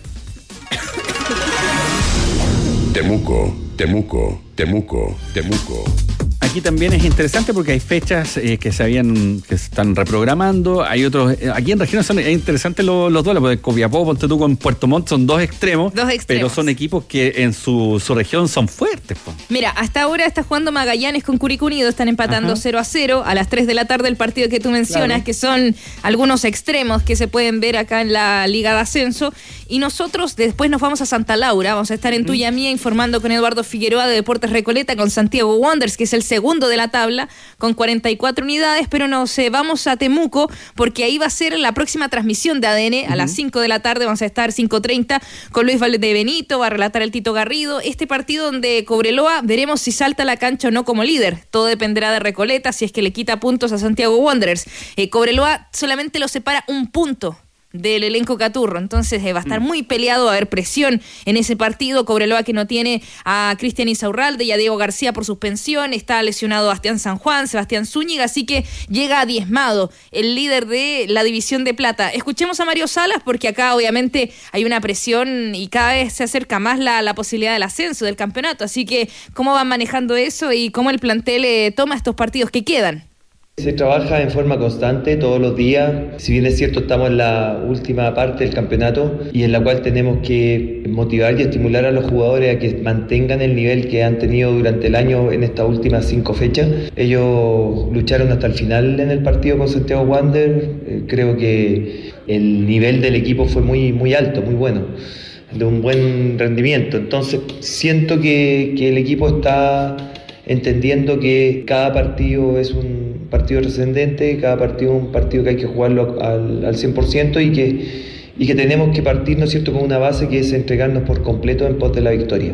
S4: Temuco, Temuco, Temuco, Temuco.
S3: Aquí también es interesante porque hay fechas eh, que se habían, que se están reprogramando, hay otros, eh, aquí en regiones son es interesante lo, los duelos, porque Copiapó, Ponte tú con Puerto Montt son dos extremos,
S2: dos extremos,
S3: pero son equipos que en su, su región son fuertes. Po.
S2: Mira, hasta ahora está jugando Magallanes con Curicó Unido, están empatando
S3: Ajá.
S2: cero a cero, a las tres de la tarde el partido que tú mencionas, claro, que son algunos extremos que se pueden ver acá en la Liga de Ascenso, y nosotros después nos vamos a Santa Laura, vamos a estar en Tuya Mía informando con Eduardo Figueroa de Deportes Recoleta, con Santiago Wanderers, que es el segundo de la tabla, con cuarenta y cuatro unidades, pero nos eh, vamos a Temuco, porque ahí va a ser la próxima transmisión de A D N, a uh-huh. las cinco de la tarde, vamos a estar cinco treinta, con Luis Valdebenito, va a relatar el Tito Garrido, este partido donde Cobreloa, veremos si salta a la cancha o no como líder, todo dependerá de Recoleta, si es que le quita puntos a Santiago Wanderers. Eh, Cobreloa solamente lo separa un punto del elenco Caturro, entonces eh, va a estar muy peleado, va a haber presión en ese partido. Cobreloa que no tiene a Cristian Insaurralde y a Diego García por suspensión, está lesionado Bastián San Juan, Sebastián Zúñiga, así que llega diezmado el líder de la División de Plata. Escuchemos a Mario Salas, porque acá obviamente hay una presión y cada vez se acerca más la, la posibilidad del ascenso del campeonato, así que cómo van manejando eso y cómo el plantel eh, toma estos partidos que quedan.
S6: Se trabaja en forma constante todos los días, si bien es cierto estamos en la última parte del campeonato y en la cual tenemos que motivar y estimular a los jugadores a que mantengan el nivel que han tenido durante el año en estas últimas cinco fechas. Ellos lucharon hasta el final en el partido con Santiago Wanderers, eh, creo que el nivel del equipo fue muy, muy alto, muy bueno, de un buen rendimiento, entonces siento que, que el equipo está entendiendo que cada partido es un partido trascendente, cada partido es un partido que hay que jugarlo al, al cien por ciento y que, y que tenemos que partir, ¿no es cierto?, con una base que es entregarnos por completo en pos de la victoria.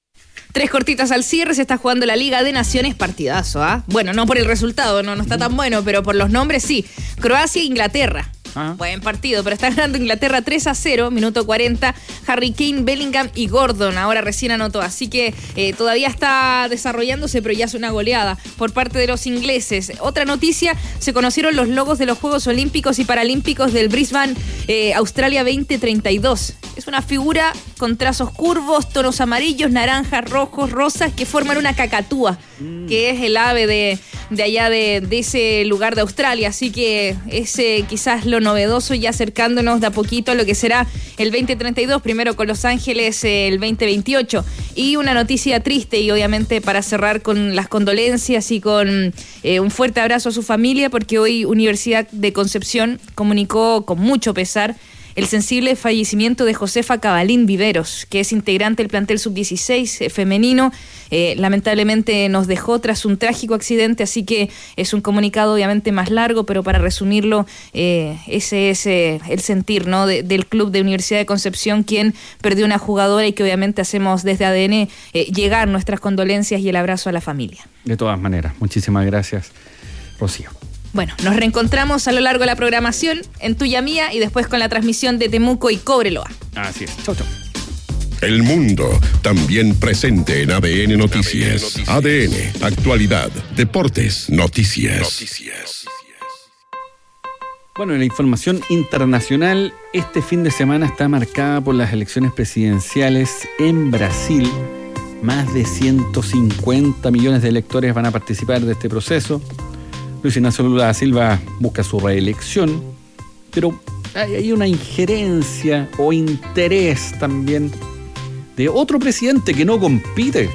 S2: Tres cortitas al cierre, se está jugando la Liga de Naciones, partidazo, ¿ah? ¿eh? Bueno, no por el resultado, no, no está tan bueno, pero por los nombres sí. Croacia e Inglaterra. Ah. Buen partido, pero está ganando Inglaterra tres a cero, minuto cuarenta, Harry Kane, Bellingham y Gordon, ahora recién anotó, así que eh, todavía está desarrollándose, pero ya es una goleada por parte de los ingleses. Otra noticia, se conocieron los logos de los Juegos Olímpicos y Paralímpicos del Brisbane, eh, Australia veinte treinta y dos. Es una figura con trazos curvos, tonos amarillos, naranjas, rojos, rosas, que forman una cacatúa, mm. que es el ave de, de allá de, de ese lugar de Australia, así que es eh, quizás lo novedoso y acercándonos de a poquito a lo que será el veinte treinta y dos, primero con Los Ángeles eh, el veinte veintiocho. Y una noticia triste y obviamente para cerrar con las condolencias y con eh, un fuerte abrazo a su familia, porque hoy Universidad de Concepción comunicó con mucho pesar el sensible fallecimiento de Josefa Cabalín Viveros, que es integrante del plantel sub dieciséis eh, femenino. Eh, lamentablemente nos dejó tras un trágico accidente, así que es un comunicado obviamente más largo, pero para resumirlo, eh, ese es eh, el sentir, ¿no?, de, del club de Universidad de Concepción, quien perdió una jugadora, y que obviamente hacemos desde A D N eh, llegar nuestras condolencias y el abrazo a la familia.
S3: De todas maneras, muchísimas gracias, Rocío.
S2: Bueno, nos reencontramos a lo largo de la programación en Tuya Mía y después con la transmisión de Temuco y Cobreloa.
S3: Así es. Chau, chau.
S4: El mundo también presente en A D N Noticias. A D N, actualidad, deportes, noticias. Noticias.
S3: Bueno, la información internacional este fin de semana está marcada por las elecciones presidenciales en Brasil. Más de ciento cincuenta millones de electores van a participar de este proceso. Luis Ignacio Lula da Silva busca su reelección, pero hay, hay una injerencia o interés también de otro presidente que no compite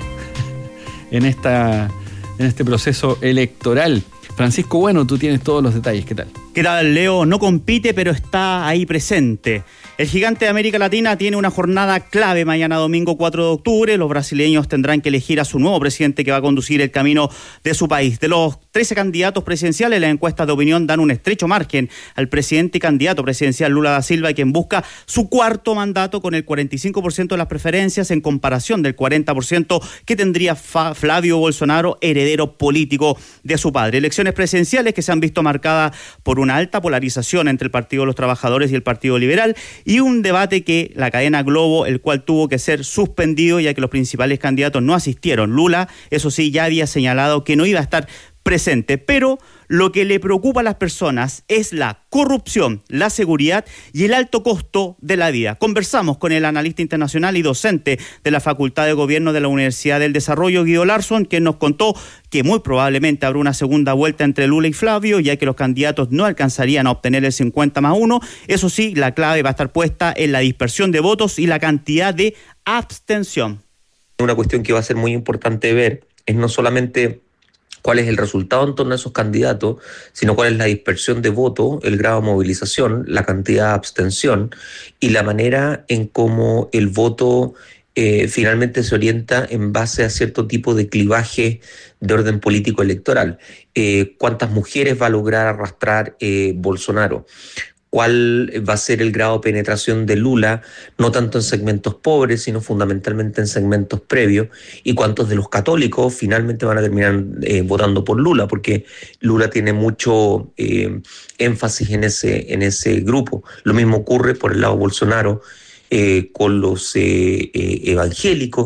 S3: en, esta, en este proceso electoral. Francisco Bueno, tú tienes todos los detalles, ¿qué tal?
S5: ¿Qué tal, Leo? No compite, pero está ahí presente. El gigante de América Latina tiene una jornada clave mañana domingo cuatro de octubre. Los brasileños tendrán que elegir a su nuevo presidente que va a conducir el camino de su país. De los trece candidatos presidenciales, las encuestas de opinión dan un estrecho margen al presidente y candidato presidencial Lula da Silva, quien busca su cuarto mandato con el cuarenta y cinco por ciento de las preferencias en comparación del cuarenta por ciento que tendría Flavio Bolsonaro, heredero político de su padre. Elecciones presidenciales que se han visto marcadas por una alta polarización entre el Partido de los Trabajadores y el Partido Liberal, y un debate que la cadena Globo, el cual tuvo que ser suspendido ya que los principales candidatos no asistieron. Lula, eso sí, ya había señalado que no iba a estar presente, pero lo que le preocupa a las personas es la corrupción, la seguridad y el alto costo de la vida. Conversamos con el analista internacional y docente de la Facultad de Gobierno de la Universidad del Desarrollo, Guido Larsson, quien nos contó que muy probablemente habrá una segunda vuelta entre Lula y Flavio, ya que los candidatos no alcanzarían a obtener el cincuenta más uno. Eso sí, la clave va a estar puesta en la dispersión de votos y la cantidad de abstención.
S7: Una cuestión que va a ser muy importante ver es no solamente cuál es el resultado en torno a esos candidatos, sino cuál es la dispersión de voto, el grado de movilización, la cantidad de abstención y la manera en cómo el voto eh, finalmente se orienta en base a cierto tipo de clivaje de orden político electoral. Eh, ¿Cuántas mujeres va a lograr arrastrar eh, Bolsonaro? ¿Cuál va a ser el grado de penetración de Lula, no tanto en segmentos pobres, sino fundamentalmente en segmentos previos? ¿Y cuántos de los católicos finalmente van a terminar eh, votando por Lula? Porque Lula tiene mucho eh, énfasis en ese, en ese grupo. Lo mismo ocurre por el lado Bolsonaro eh, con los eh, eh, evangélicos.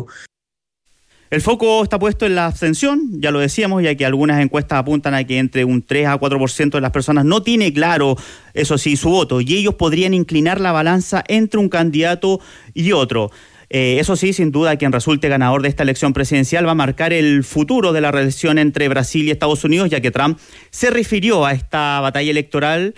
S5: El foco está puesto en la abstención, ya lo decíamos, ya que algunas encuestas apuntan a que entre un tres a cuatro por ciento de las personas no tiene claro, eso sí, su voto, y ellos podrían inclinar la balanza entre un candidato y otro. Eh, eso sí, sin duda, quien resulte ganador de esta elección presidencial va a marcar el futuro de la relación entre Brasil y Estados Unidos, ya que Trump se refirió a esta batalla electoral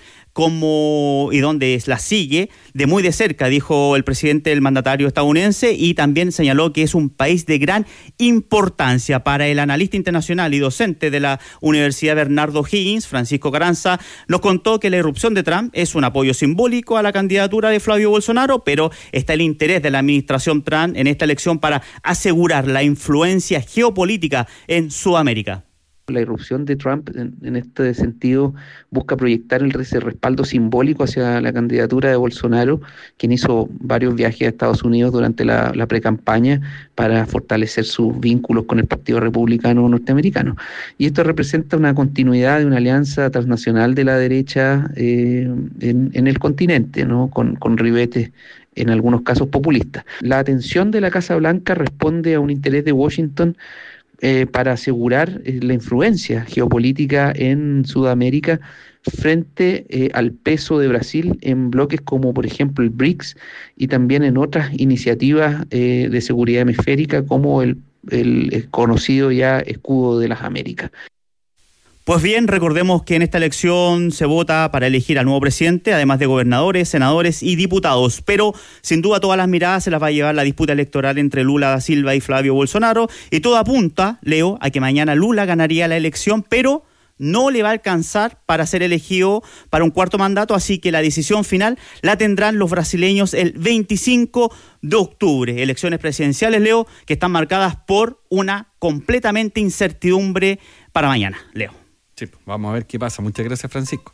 S5: como y donde la sigue de muy de cerca, dijo el presidente, el mandatario estadounidense, y también señaló que es un país de gran importancia. Para el analista internacional y docente de la Universidad Bernardo Higgins, Francisco Carranza, nos contó que la irrupción de Trump es un apoyo simbólico a la candidatura de Flavio Bolsonaro, pero está el interés de la administración Trump en esta elección para asegurar la influencia geopolítica en Sudamérica.
S9: La irrupción de Trump en, en este sentido busca proyectar el, ese respaldo simbólico hacia la candidatura de Bolsonaro, quien hizo varios viajes a Estados Unidos durante la, la precampaña para fortalecer sus vínculos con el Partido Republicano norteamericano. Y esto representa una continuidad de una alianza transnacional de la derecha eh, en, en el continente, ¿no? con, con ribetes en algunos casos populistas. La atención de la Casa Blanca responde a un interés de Washington Eh, para asegurar eh, la influencia geopolítica en Sudamérica frente eh, al peso de Brasil en bloques como por ejemplo el BRICS y también en otras iniciativas eh, de seguridad hemisférica como el, el, el conocido ya Escudo de las Américas.
S5: Pues bien, recordemos que en esta elección se vota para elegir al nuevo presidente, además de gobernadores, senadores y diputados. Pero, sin duda, todas las miradas se las va a llevar la disputa electoral entre Lula da Silva y Flavio Bolsonaro. Y todo apunta, Leo, a que mañana Lula ganaría la elección, pero no le va a alcanzar para ser elegido para un cuarto mandato, así que la decisión final la tendrán los brasileños el veinticinco de octubre. Elecciones presidenciales, Leo, que están marcadas por una completamente incertidumbre para mañana, Leo.
S3: Sí, vamos a ver qué pasa. Muchas gracias, Francisco.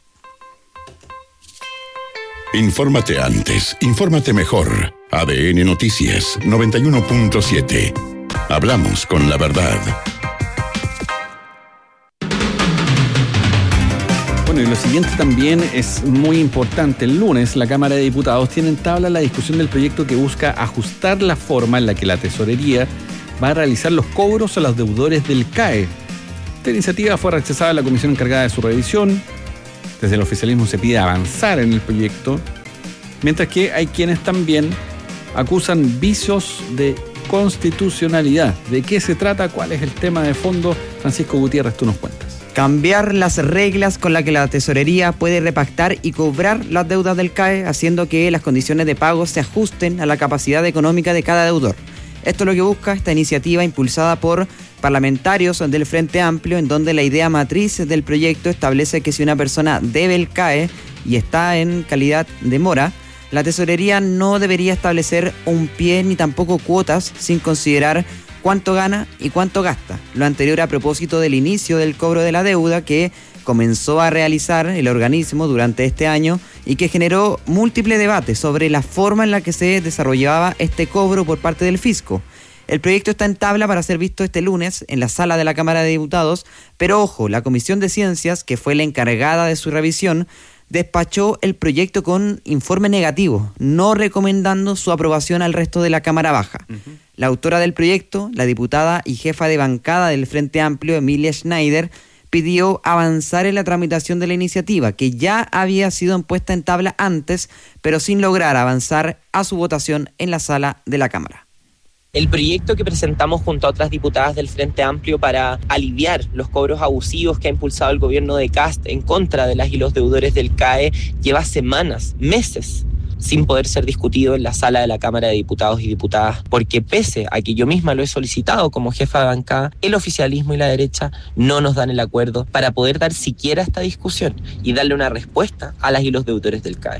S4: Infórmate antes, infórmate mejor. A D N Noticias noventa y uno punto siete. Hablamos con la verdad.
S3: Bueno, y lo siguiente también es muy importante. El lunes la Cámara de Diputados tiene en tabla la discusión del proyecto que busca ajustar la forma en la que la Tesorería va a realizar los cobros a los deudores del C A E. Esta iniciativa fue rechazada en la comisión encargada de su revisión. Desde el oficialismo se pide avanzar en el proyecto, mientras que hay quienes también acusan vicios de constitucionalidad. ¿De qué se trata? ¿Cuál es el tema de fondo? Francisco Gutiérrez, tú nos cuentas.
S8: Cambiar las reglas con las que la tesorería puede repactar y cobrar las deudas del C A E, haciendo que las condiciones de pago se ajusten a la capacidad económica de cada deudor. Esto es lo que busca esta iniciativa impulsada por parlamentarios del Frente Amplio, en donde la idea matriz del proyecto establece que si una persona debe el C A E y está en calidad de mora, la tesorería no debería establecer un pie ni tampoco cuotas sin considerar cuánto gana y cuánto gasta. Lo anterior a propósito del inicio del cobro de la deuda que comenzó a realizar el organismo durante este año y que generó múltiples debates sobre la forma en la que se desarrollaba este cobro por parte del fisco. El proyecto está en tabla para ser visto este lunes en la sala de la Cámara de Diputados, pero ojo, la Comisión de Ciencias, que fue la encargada de su revisión, despachó el proyecto con informe negativo, no recomendando su aprobación al resto de la Cámara Baja. Uh-huh. La autora del proyecto, la diputada y jefa de bancada del Frente Amplio, Emilia Schneider, pidió avanzar en la tramitación de la iniciativa, que ya había sido puesta en tabla antes, pero sin lograr avanzar a su votación en la sala de la Cámara.
S10: El proyecto que presentamos junto a otras diputadas del Frente Amplio para aliviar los cobros abusivos que ha impulsado el gobierno de Kast en contra de las y los deudores del C A E lleva semanas, meses, sin poder ser discutido en la sala de la Cámara de Diputados y Diputadas, porque pese a que yo misma lo he solicitado como jefa de bancada, el oficialismo y la derecha no nos dan el acuerdo para poder dar siquiera esta discusión y darle una respuesta a las y los deudores del C A E.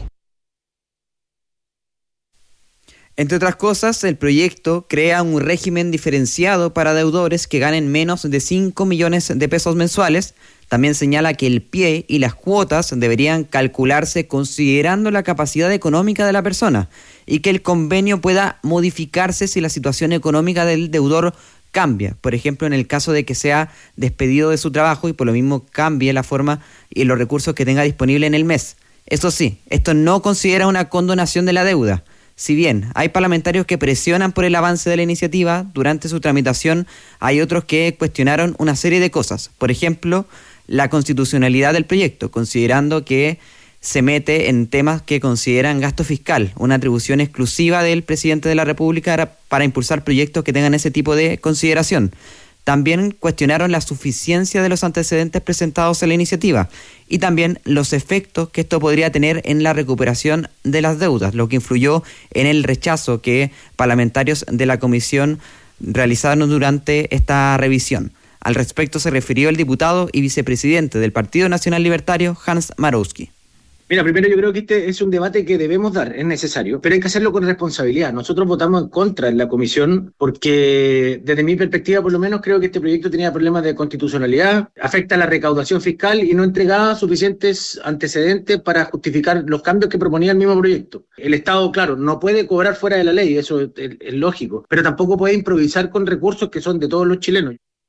S8: Entre otras cosas, el proyecto crea un régimen diferenciado para deudores que ganen menos de cinco millones de pesos mensuales. También señala que el pie y las cuotas deberían calcularse considerando la capacidad económica de la persona y que el convenio pueda modificarse si la situación económica del deudor cambia. Por ejemplo, en el caso de que sea despedido de su trabajo y por lo mismo cambie la forma y los recursos que tenga disponible en el mes. Eso sí, esto no considera una condonación de la deuda. Si bien hay parlamentarios que presionan por el avance de la iniciativa, durante su tramitación hay otros que cuestionaron una serie de cosas. Por ejemplo, la constitucionalidad del proyecto, considerando que se mete en temas que consideran gasto fiscal, una atribución exclusiva del presidente de la República para impulsar proyectos que tengan ese tipo de consideración. También cuestionaron la suficiencia de los antecedentes presentados en la iniciativa y también los efectos que esto podría tener en la recuperación de las deudas, lo que influyó en el rechazo que parlamentarios de la comisión realizaron durante esta revisión. Al respecto se refirió el diputado y vicepresidente del Partido Nacional Libertario, Hans Marowski.
S12: Mira, primero yo creo que este es un debate que debemos dar, es necesario, pero hay que hacerlo con responsabilidad. Nosotros votamos en contra en la comisión porque, desde mi perspectiva por lo menos, creo que este proyecto tenía problemas de constitucionalidad, afecta a la recaudación fiscal y no entregaba suficientes antecedentes para justificar los cambios que proponía el mismo proyecto. El Estado, claro, no puede cobrar fuera de la ley, eso es, es, es lógico, pero tampoco puede improvisar con recursos que son de todos los chilenos.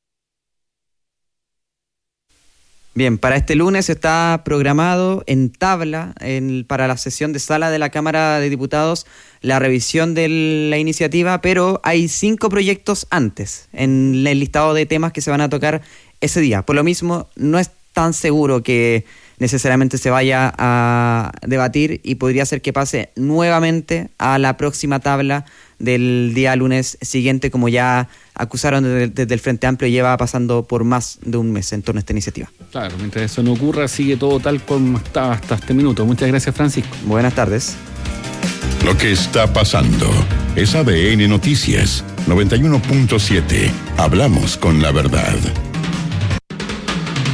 S8: Bien, para este lunes está programado en tabla en, para la sesión de sala de la Cámara de Diputados la revisión de la iniciativa, pero hay cinco proyectos antes en el listado de temas que se van a tocar ese día. Por lo mismo, no es tan seguro que necesariamente se vaya a debatir y podría ser que pase nuevamente a la próxima tabla del día lunes siguiente, como ya acusaron desde, desde el Frente Amplio, lleva pasando por más de un mes en torno a esta iniciativa.
S3: Claro, mientras eso no ocurra, sigue todo tal como estaba hasta este minuto. Muchas gracias, Francisco.
S8: Buenas tardes.
S4: Lo que está pasando es A D N Noticias noventa y uno punto siete. Hablamos con la verdad.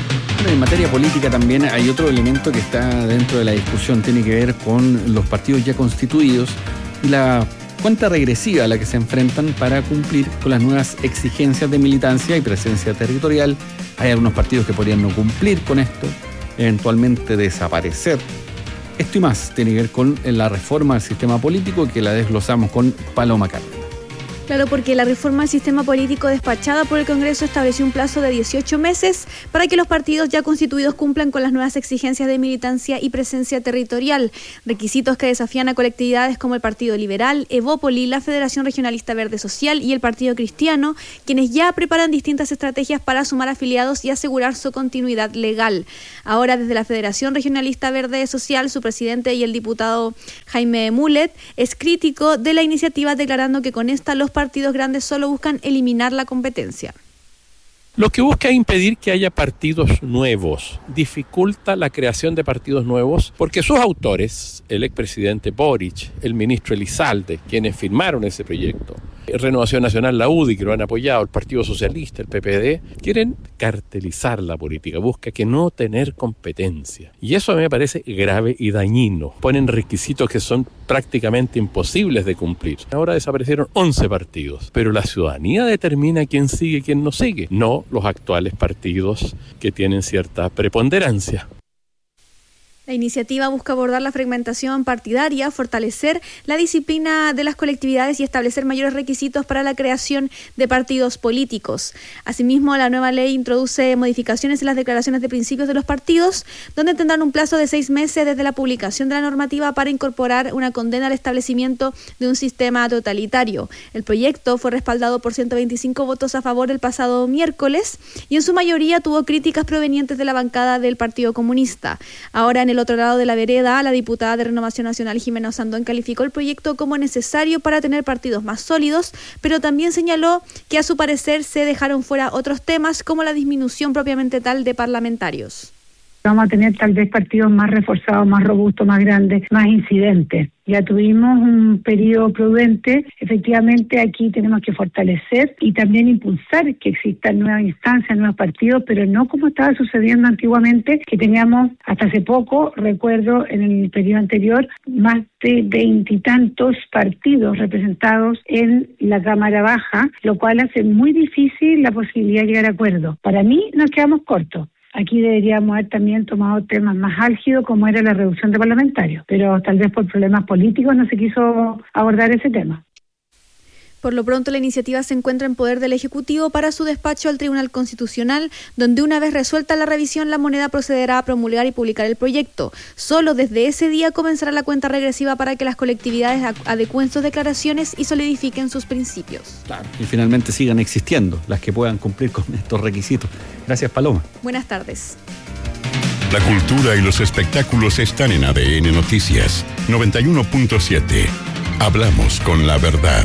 S3: En materia política también hay otro elemento que está dentro de la discusión, tiene que ver con los partidos ya constituidos y la cuenta regresiva a la que se enfrentan para cumplir con las nuevas exigencias de militancia y presencia territorial. Hay algunos partidos que podrían no cumplir con esto, eventualmente desaparecer. Esto y más tiene que ver con la reforma del sistema político, que la desglosamos con Paloma Cárdenas.
S14: Claro, porque la reforma del sistema político despachada por el Congreso estableció un plazo de dieciocho meses para que los partidos ya constituidos cumplan con las nuevas exigencias de militancia y presencia territorial, requisitos que desafían a colectividades como el Partido Liberal, Evópoli, la Federación Regionalista Verde Social y el Partido Cristiano, quienes ya preparan distintas estrategias para sumar afiliados y asegurar su continuidad legal. Ahora, desde la Federación Regionalista Verde Social, su presidente y el diputado Jaime Mulet es crítico de la iniciativa, declarando que con esta los partidos grandes solo buscan eliminar la competencia.
S11: Lo que busca es impedir que haya partidos nuevos, dificulta la creación de partidos nuevos, porque sus autores, el expresidente Boric, el ministro Elizalde, quienes firmaron ese proyecto, Renovación Nacional, la U D I, que lo han apoyado, el Partido Socialista, el P P D, quieren cartelizar la política, busca que no tener competencia. Y eso a mí me parece grave y dañino. Ponen requisitos que son prácticamente imposibles de cumplir. Ahora desaparecieron once partidos, pero la ciudadanía determina quién sigue y quién no sigue, no los actuales partidos que tienen cierta preponderancia.
S14: La iniciativa busca abordar la fragmentación partidaria, fortalecer la disciplina de las colectividades y establecer mayores requisitos para la creación de partidos políticos. Asimismo, la nueva ley introduce modificaciones en las declaraciones de principios de los partidos, donde tendrán un plazo de seis meses desde la publicación de la normativa para incorporar una condena al establecimiento de un sistema totalitario. El proyecto fue respaldado por ciento veinticinco votos a favor el pasado miércoles y en su mayoría tuvo críticas provenientes de la bancada del Partido Comunista. Ahora, en el otro lado de la vereda, la diputada de Renovación Nacional, Jimena Osandón, calificó el proyecto como necesario para tener partidos más sólidos, pero también señaló que a su parecer se dejaron fuera otros temas como la disminución propiamente tal de parlamentarios.
S13: Vamos a tener tal vez partidos más reforzados, más robustos, más grandes, más incidentes. Ya tuvimos un periodo prudente, efectivamente aquí tenemos que fortalecer y también impulsar que existan nuevas instancias, nuevos partidos, pero no como estaba sucediendo antiguamente, que teníamos hasta hace poco, recuerdo en el periodo anterior, más de veintitantos partidos representados en la Cámara Baja, lo cual hace muy difícil la posibilidad de llegar a acuerdos. Para mí nos quedamos cortos. Aquí deberíamos haber también tomado temas más álgidos como era la reducción de parlamentarios, pero tal vez por problemas políticos no se quiso abordar ese tema.
S14: Por lo pronto, la iniciativa se encuentra en poder del Ejecutivo para su despacho al Tribunal Constitucional, donde una vez resuelta la revisión, la moneda procederá a promulgar y publicar el proyecto. Solo desde ese día comenzará la cuenta regresiva para que las colectividades adecúen sus declaraciones y solidifiquen sus principios.
S3: Claro, y finalmente sigan existiendo las que puedan cumplir con estos requisitos. Gracias, Paloma.
S14: Buenas tardes.
S4: La cultura y los espectáculos están en A D N Noticias noventa y uno punto siete. Hablamos con la verdad.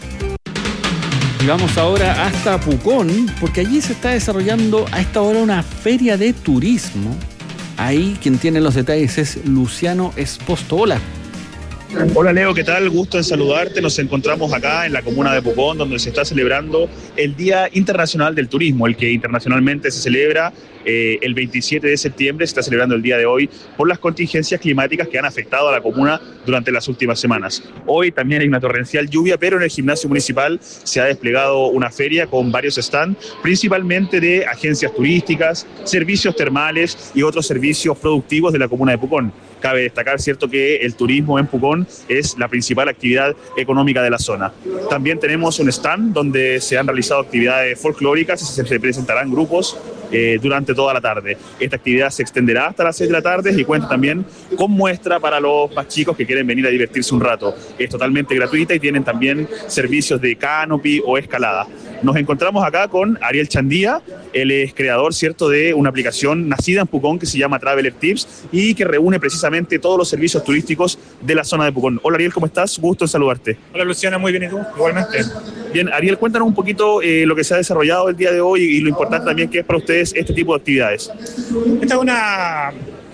S3: Y vamos ahora hasta Pucón, porque allí se está desarrollando a esta hora una feria de turismo. Ahí quien tiene los detalles es Luciano Esposto. Hola.
S15: Hola Leo, ¿qué tal? Gusto en saludarte. Nos encontramos acá en la comuna de Pucón, donde se está celebrando el Día Internacional del Turismo, el que internacionalmente se celebra eh, el veintisiete de septiembre, se está celebrando el día de hoy por las contingencias climáticas que han afectado a la comuna durante las últimas semanas. Hoy también hay una torrencial lluvia, pero en el gimnasio municipal se ha desplegado una feria con varios stands, principalmente de agencias turísticas, servicios termales y otros servicios productivos de la comuna de Pucón. Cabe destacar, cierto, que el turismo en Pucón es la principal actividad económica de la zona. También tenemos un stand donde se han realizado actividades folclóricas y se presentarán grupos eh, durante toda la tarde. Esta actividad se extenderá hasta las seis de la tarde y cuenta también con muestra para los más chicos que quieren venir a divertirse un rato. Es totalmente gratuita y tienen también servicios de canopy o escalada. Nos encontramos acá con Ariel Chandía. Él es creador, cierto, de una aplicación nacida en Pucón que se llama Traveler Tips y que reúne precisamente todos los servicios turísticos de la zona de Pucón. Hola Ariel, ¿cómo estás? Gusto en saludarte.
S24: Hola Luciana, muy bien, ¿y tú? Igualmente.
S15: Bien, Ariel, cuéntanos un poquito eh, lo que se ha desarrollado el día de hoy y lo importante también que es para ustedes este tipo de actividades.
S24: Esta es una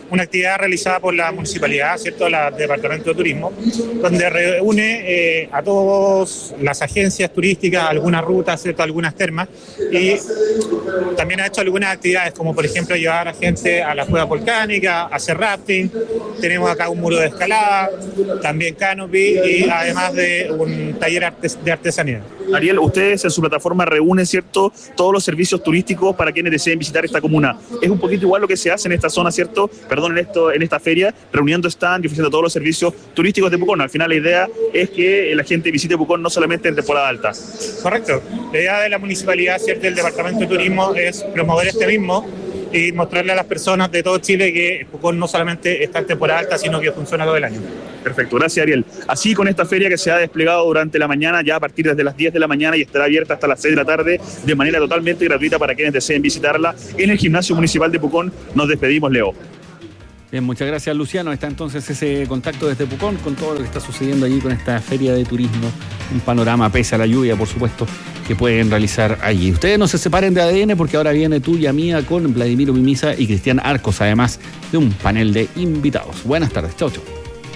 S24: una actividad realizada por la municipalidad, ¿cierto?, la Departamento de Turismo, donde reúne eh, a todas las agencias turísticas, algunas rutas, ¿cierto?, algunas termas, y también ha hecho algunas actividades, como por ejemplo llevar a gente a la cueva volcánica, hacer rafting, tenemos acá un muro de escalada, también canopy y además de un taller artes- de artesanía.
S15: Ariel, ustedes en su plataforma reúnen, ¿cierto?, todos los servicios turísticos para quienes deseen visitar esta comuna. Es un poquito igual lo que se hace en esta zona, ¿cierto?, perdón, en, esto, en esta feria, reuniendo stand y ofreciendo todos los servicios turísticos de Pucón. Al final la idea es que la gente visite Pucón no solamente en temporada alta.
S24: Correcto. La idea de la municipalidad, ¿cierto?, del Departamento de Turismo es promover este mismo y mostrarle a las personas de todo Chile que Pucón no solamente está en temporada alta, sino que funciona todo el año.
S15: Perfecto, gracias Ariel. Así con esta feria que se ha desplegado durante la mañana, ya a partir desde las diez de la mañana y estará abierta hasta las seis de la tarde de manera totalmente gratuita para quienes deseen visitarla en el Gimnasio Municipal de Pucón. Nos despedimos, Leo.
S3: Bien, muchas gracias, Luciano. Está entonces ese contacto desde Pucón con todo lo que está sucediendo allí con esta feria de turismo. Un panorama, pese a la lluvia, por supuesto, que pueden realizar allí. Ustedes no se separen de A D N porque ahora viene Tuya Mía con Vladimiro Mimisa y Cristian Arcos, además de un panel de invitados. Buenas tardes. Chau, chau.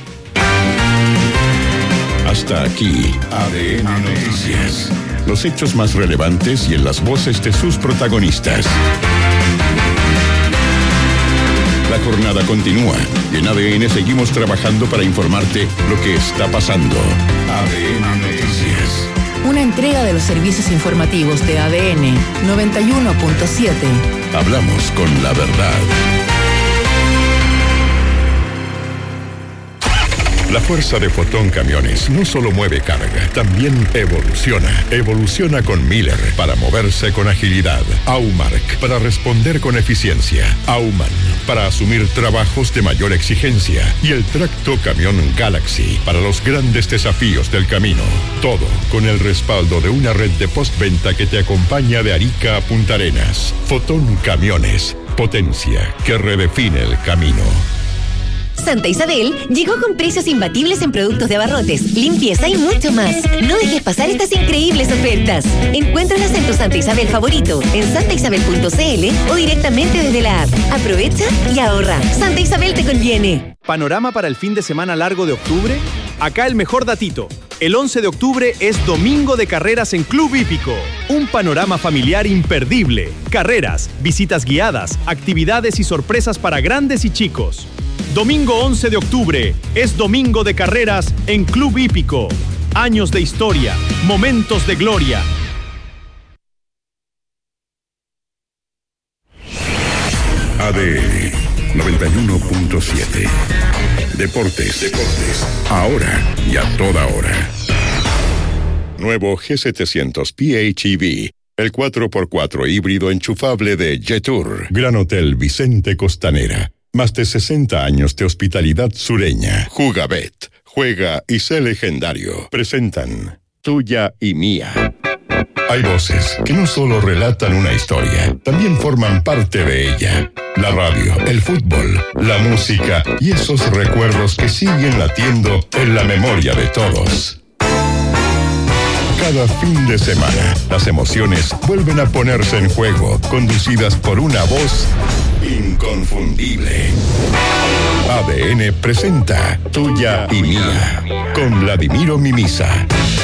S4: Hasta aquí, A D N Noticias. Los hechos más relevantes y en las voces de sus protagonistas. La jornada continúa y en A D N seguimos trabajando para informarte lo que está pasando. A D N Noticias.
S16: Una entrega de los servicios informativos de A D N noventa y uno punto siete.
S4: Hablamos con la verdad. La fuerza de Fotón Camiones no solo mueve carga, también evoluciona. Evoluciona con Miller para moverse con agilidad. Aumark para responder con eficiencia. Auman para asumir trabajos de mayor exigencia. Y el tracto camión Galaxy para los grandes desafíos del camino. Todo con el respaldo de una red de postventa que te acompaña de Arica a Punta Arenas. Fotón Camiones, potencia que redefine el camino.
S17: Santa Isabel llegó con precios imbatibles en productos de abarrotes, limpieza y mucho más. No dejes pasar estas increíbles ofertas. Encuéntralas en tu Santa Isabel favorito, en santa isabel punto c l o directamente desde la app. Aprovecha y ahorra. Santa Isabel te conviene.
S18: ¿Panorama para el fin de semana largo de octubre? Acá el mejor datito. El once de octubre es domingo de carreras en Club Hípico. Un panorama familiar imperdible. Carreras, visitas guiadas, actividades y sorpresas para grandes y chicos. Domingo once de octubre es domingo de carreras en Club Hípico. Años de historia, momentos de gloria.
S4: A D N noventa y uno punto siete. Deportes, deportes, ahora y a toda hora. Nuevo G setecientos P H E V, el cuatro por cuatro híbrido enchufable de Jetour. Gran Hotel Vicente Costanera. Más de sesenta años de hospitalidad sureña. Jugabet, juega y sé legendario. Presentan Tuya y Mía. Hay voces que no solo relatan una historia, también forman parte de ella. La radio, el fútbol, la música y esos recuerdos que siguen latiendo en la memoria de todos. Cada fin de semana, las emociones vuelven a ponerse en juego, conducidas por una voz inconfundible. A D N presenta Tuya y Mía, con Vladimiro Mimisa.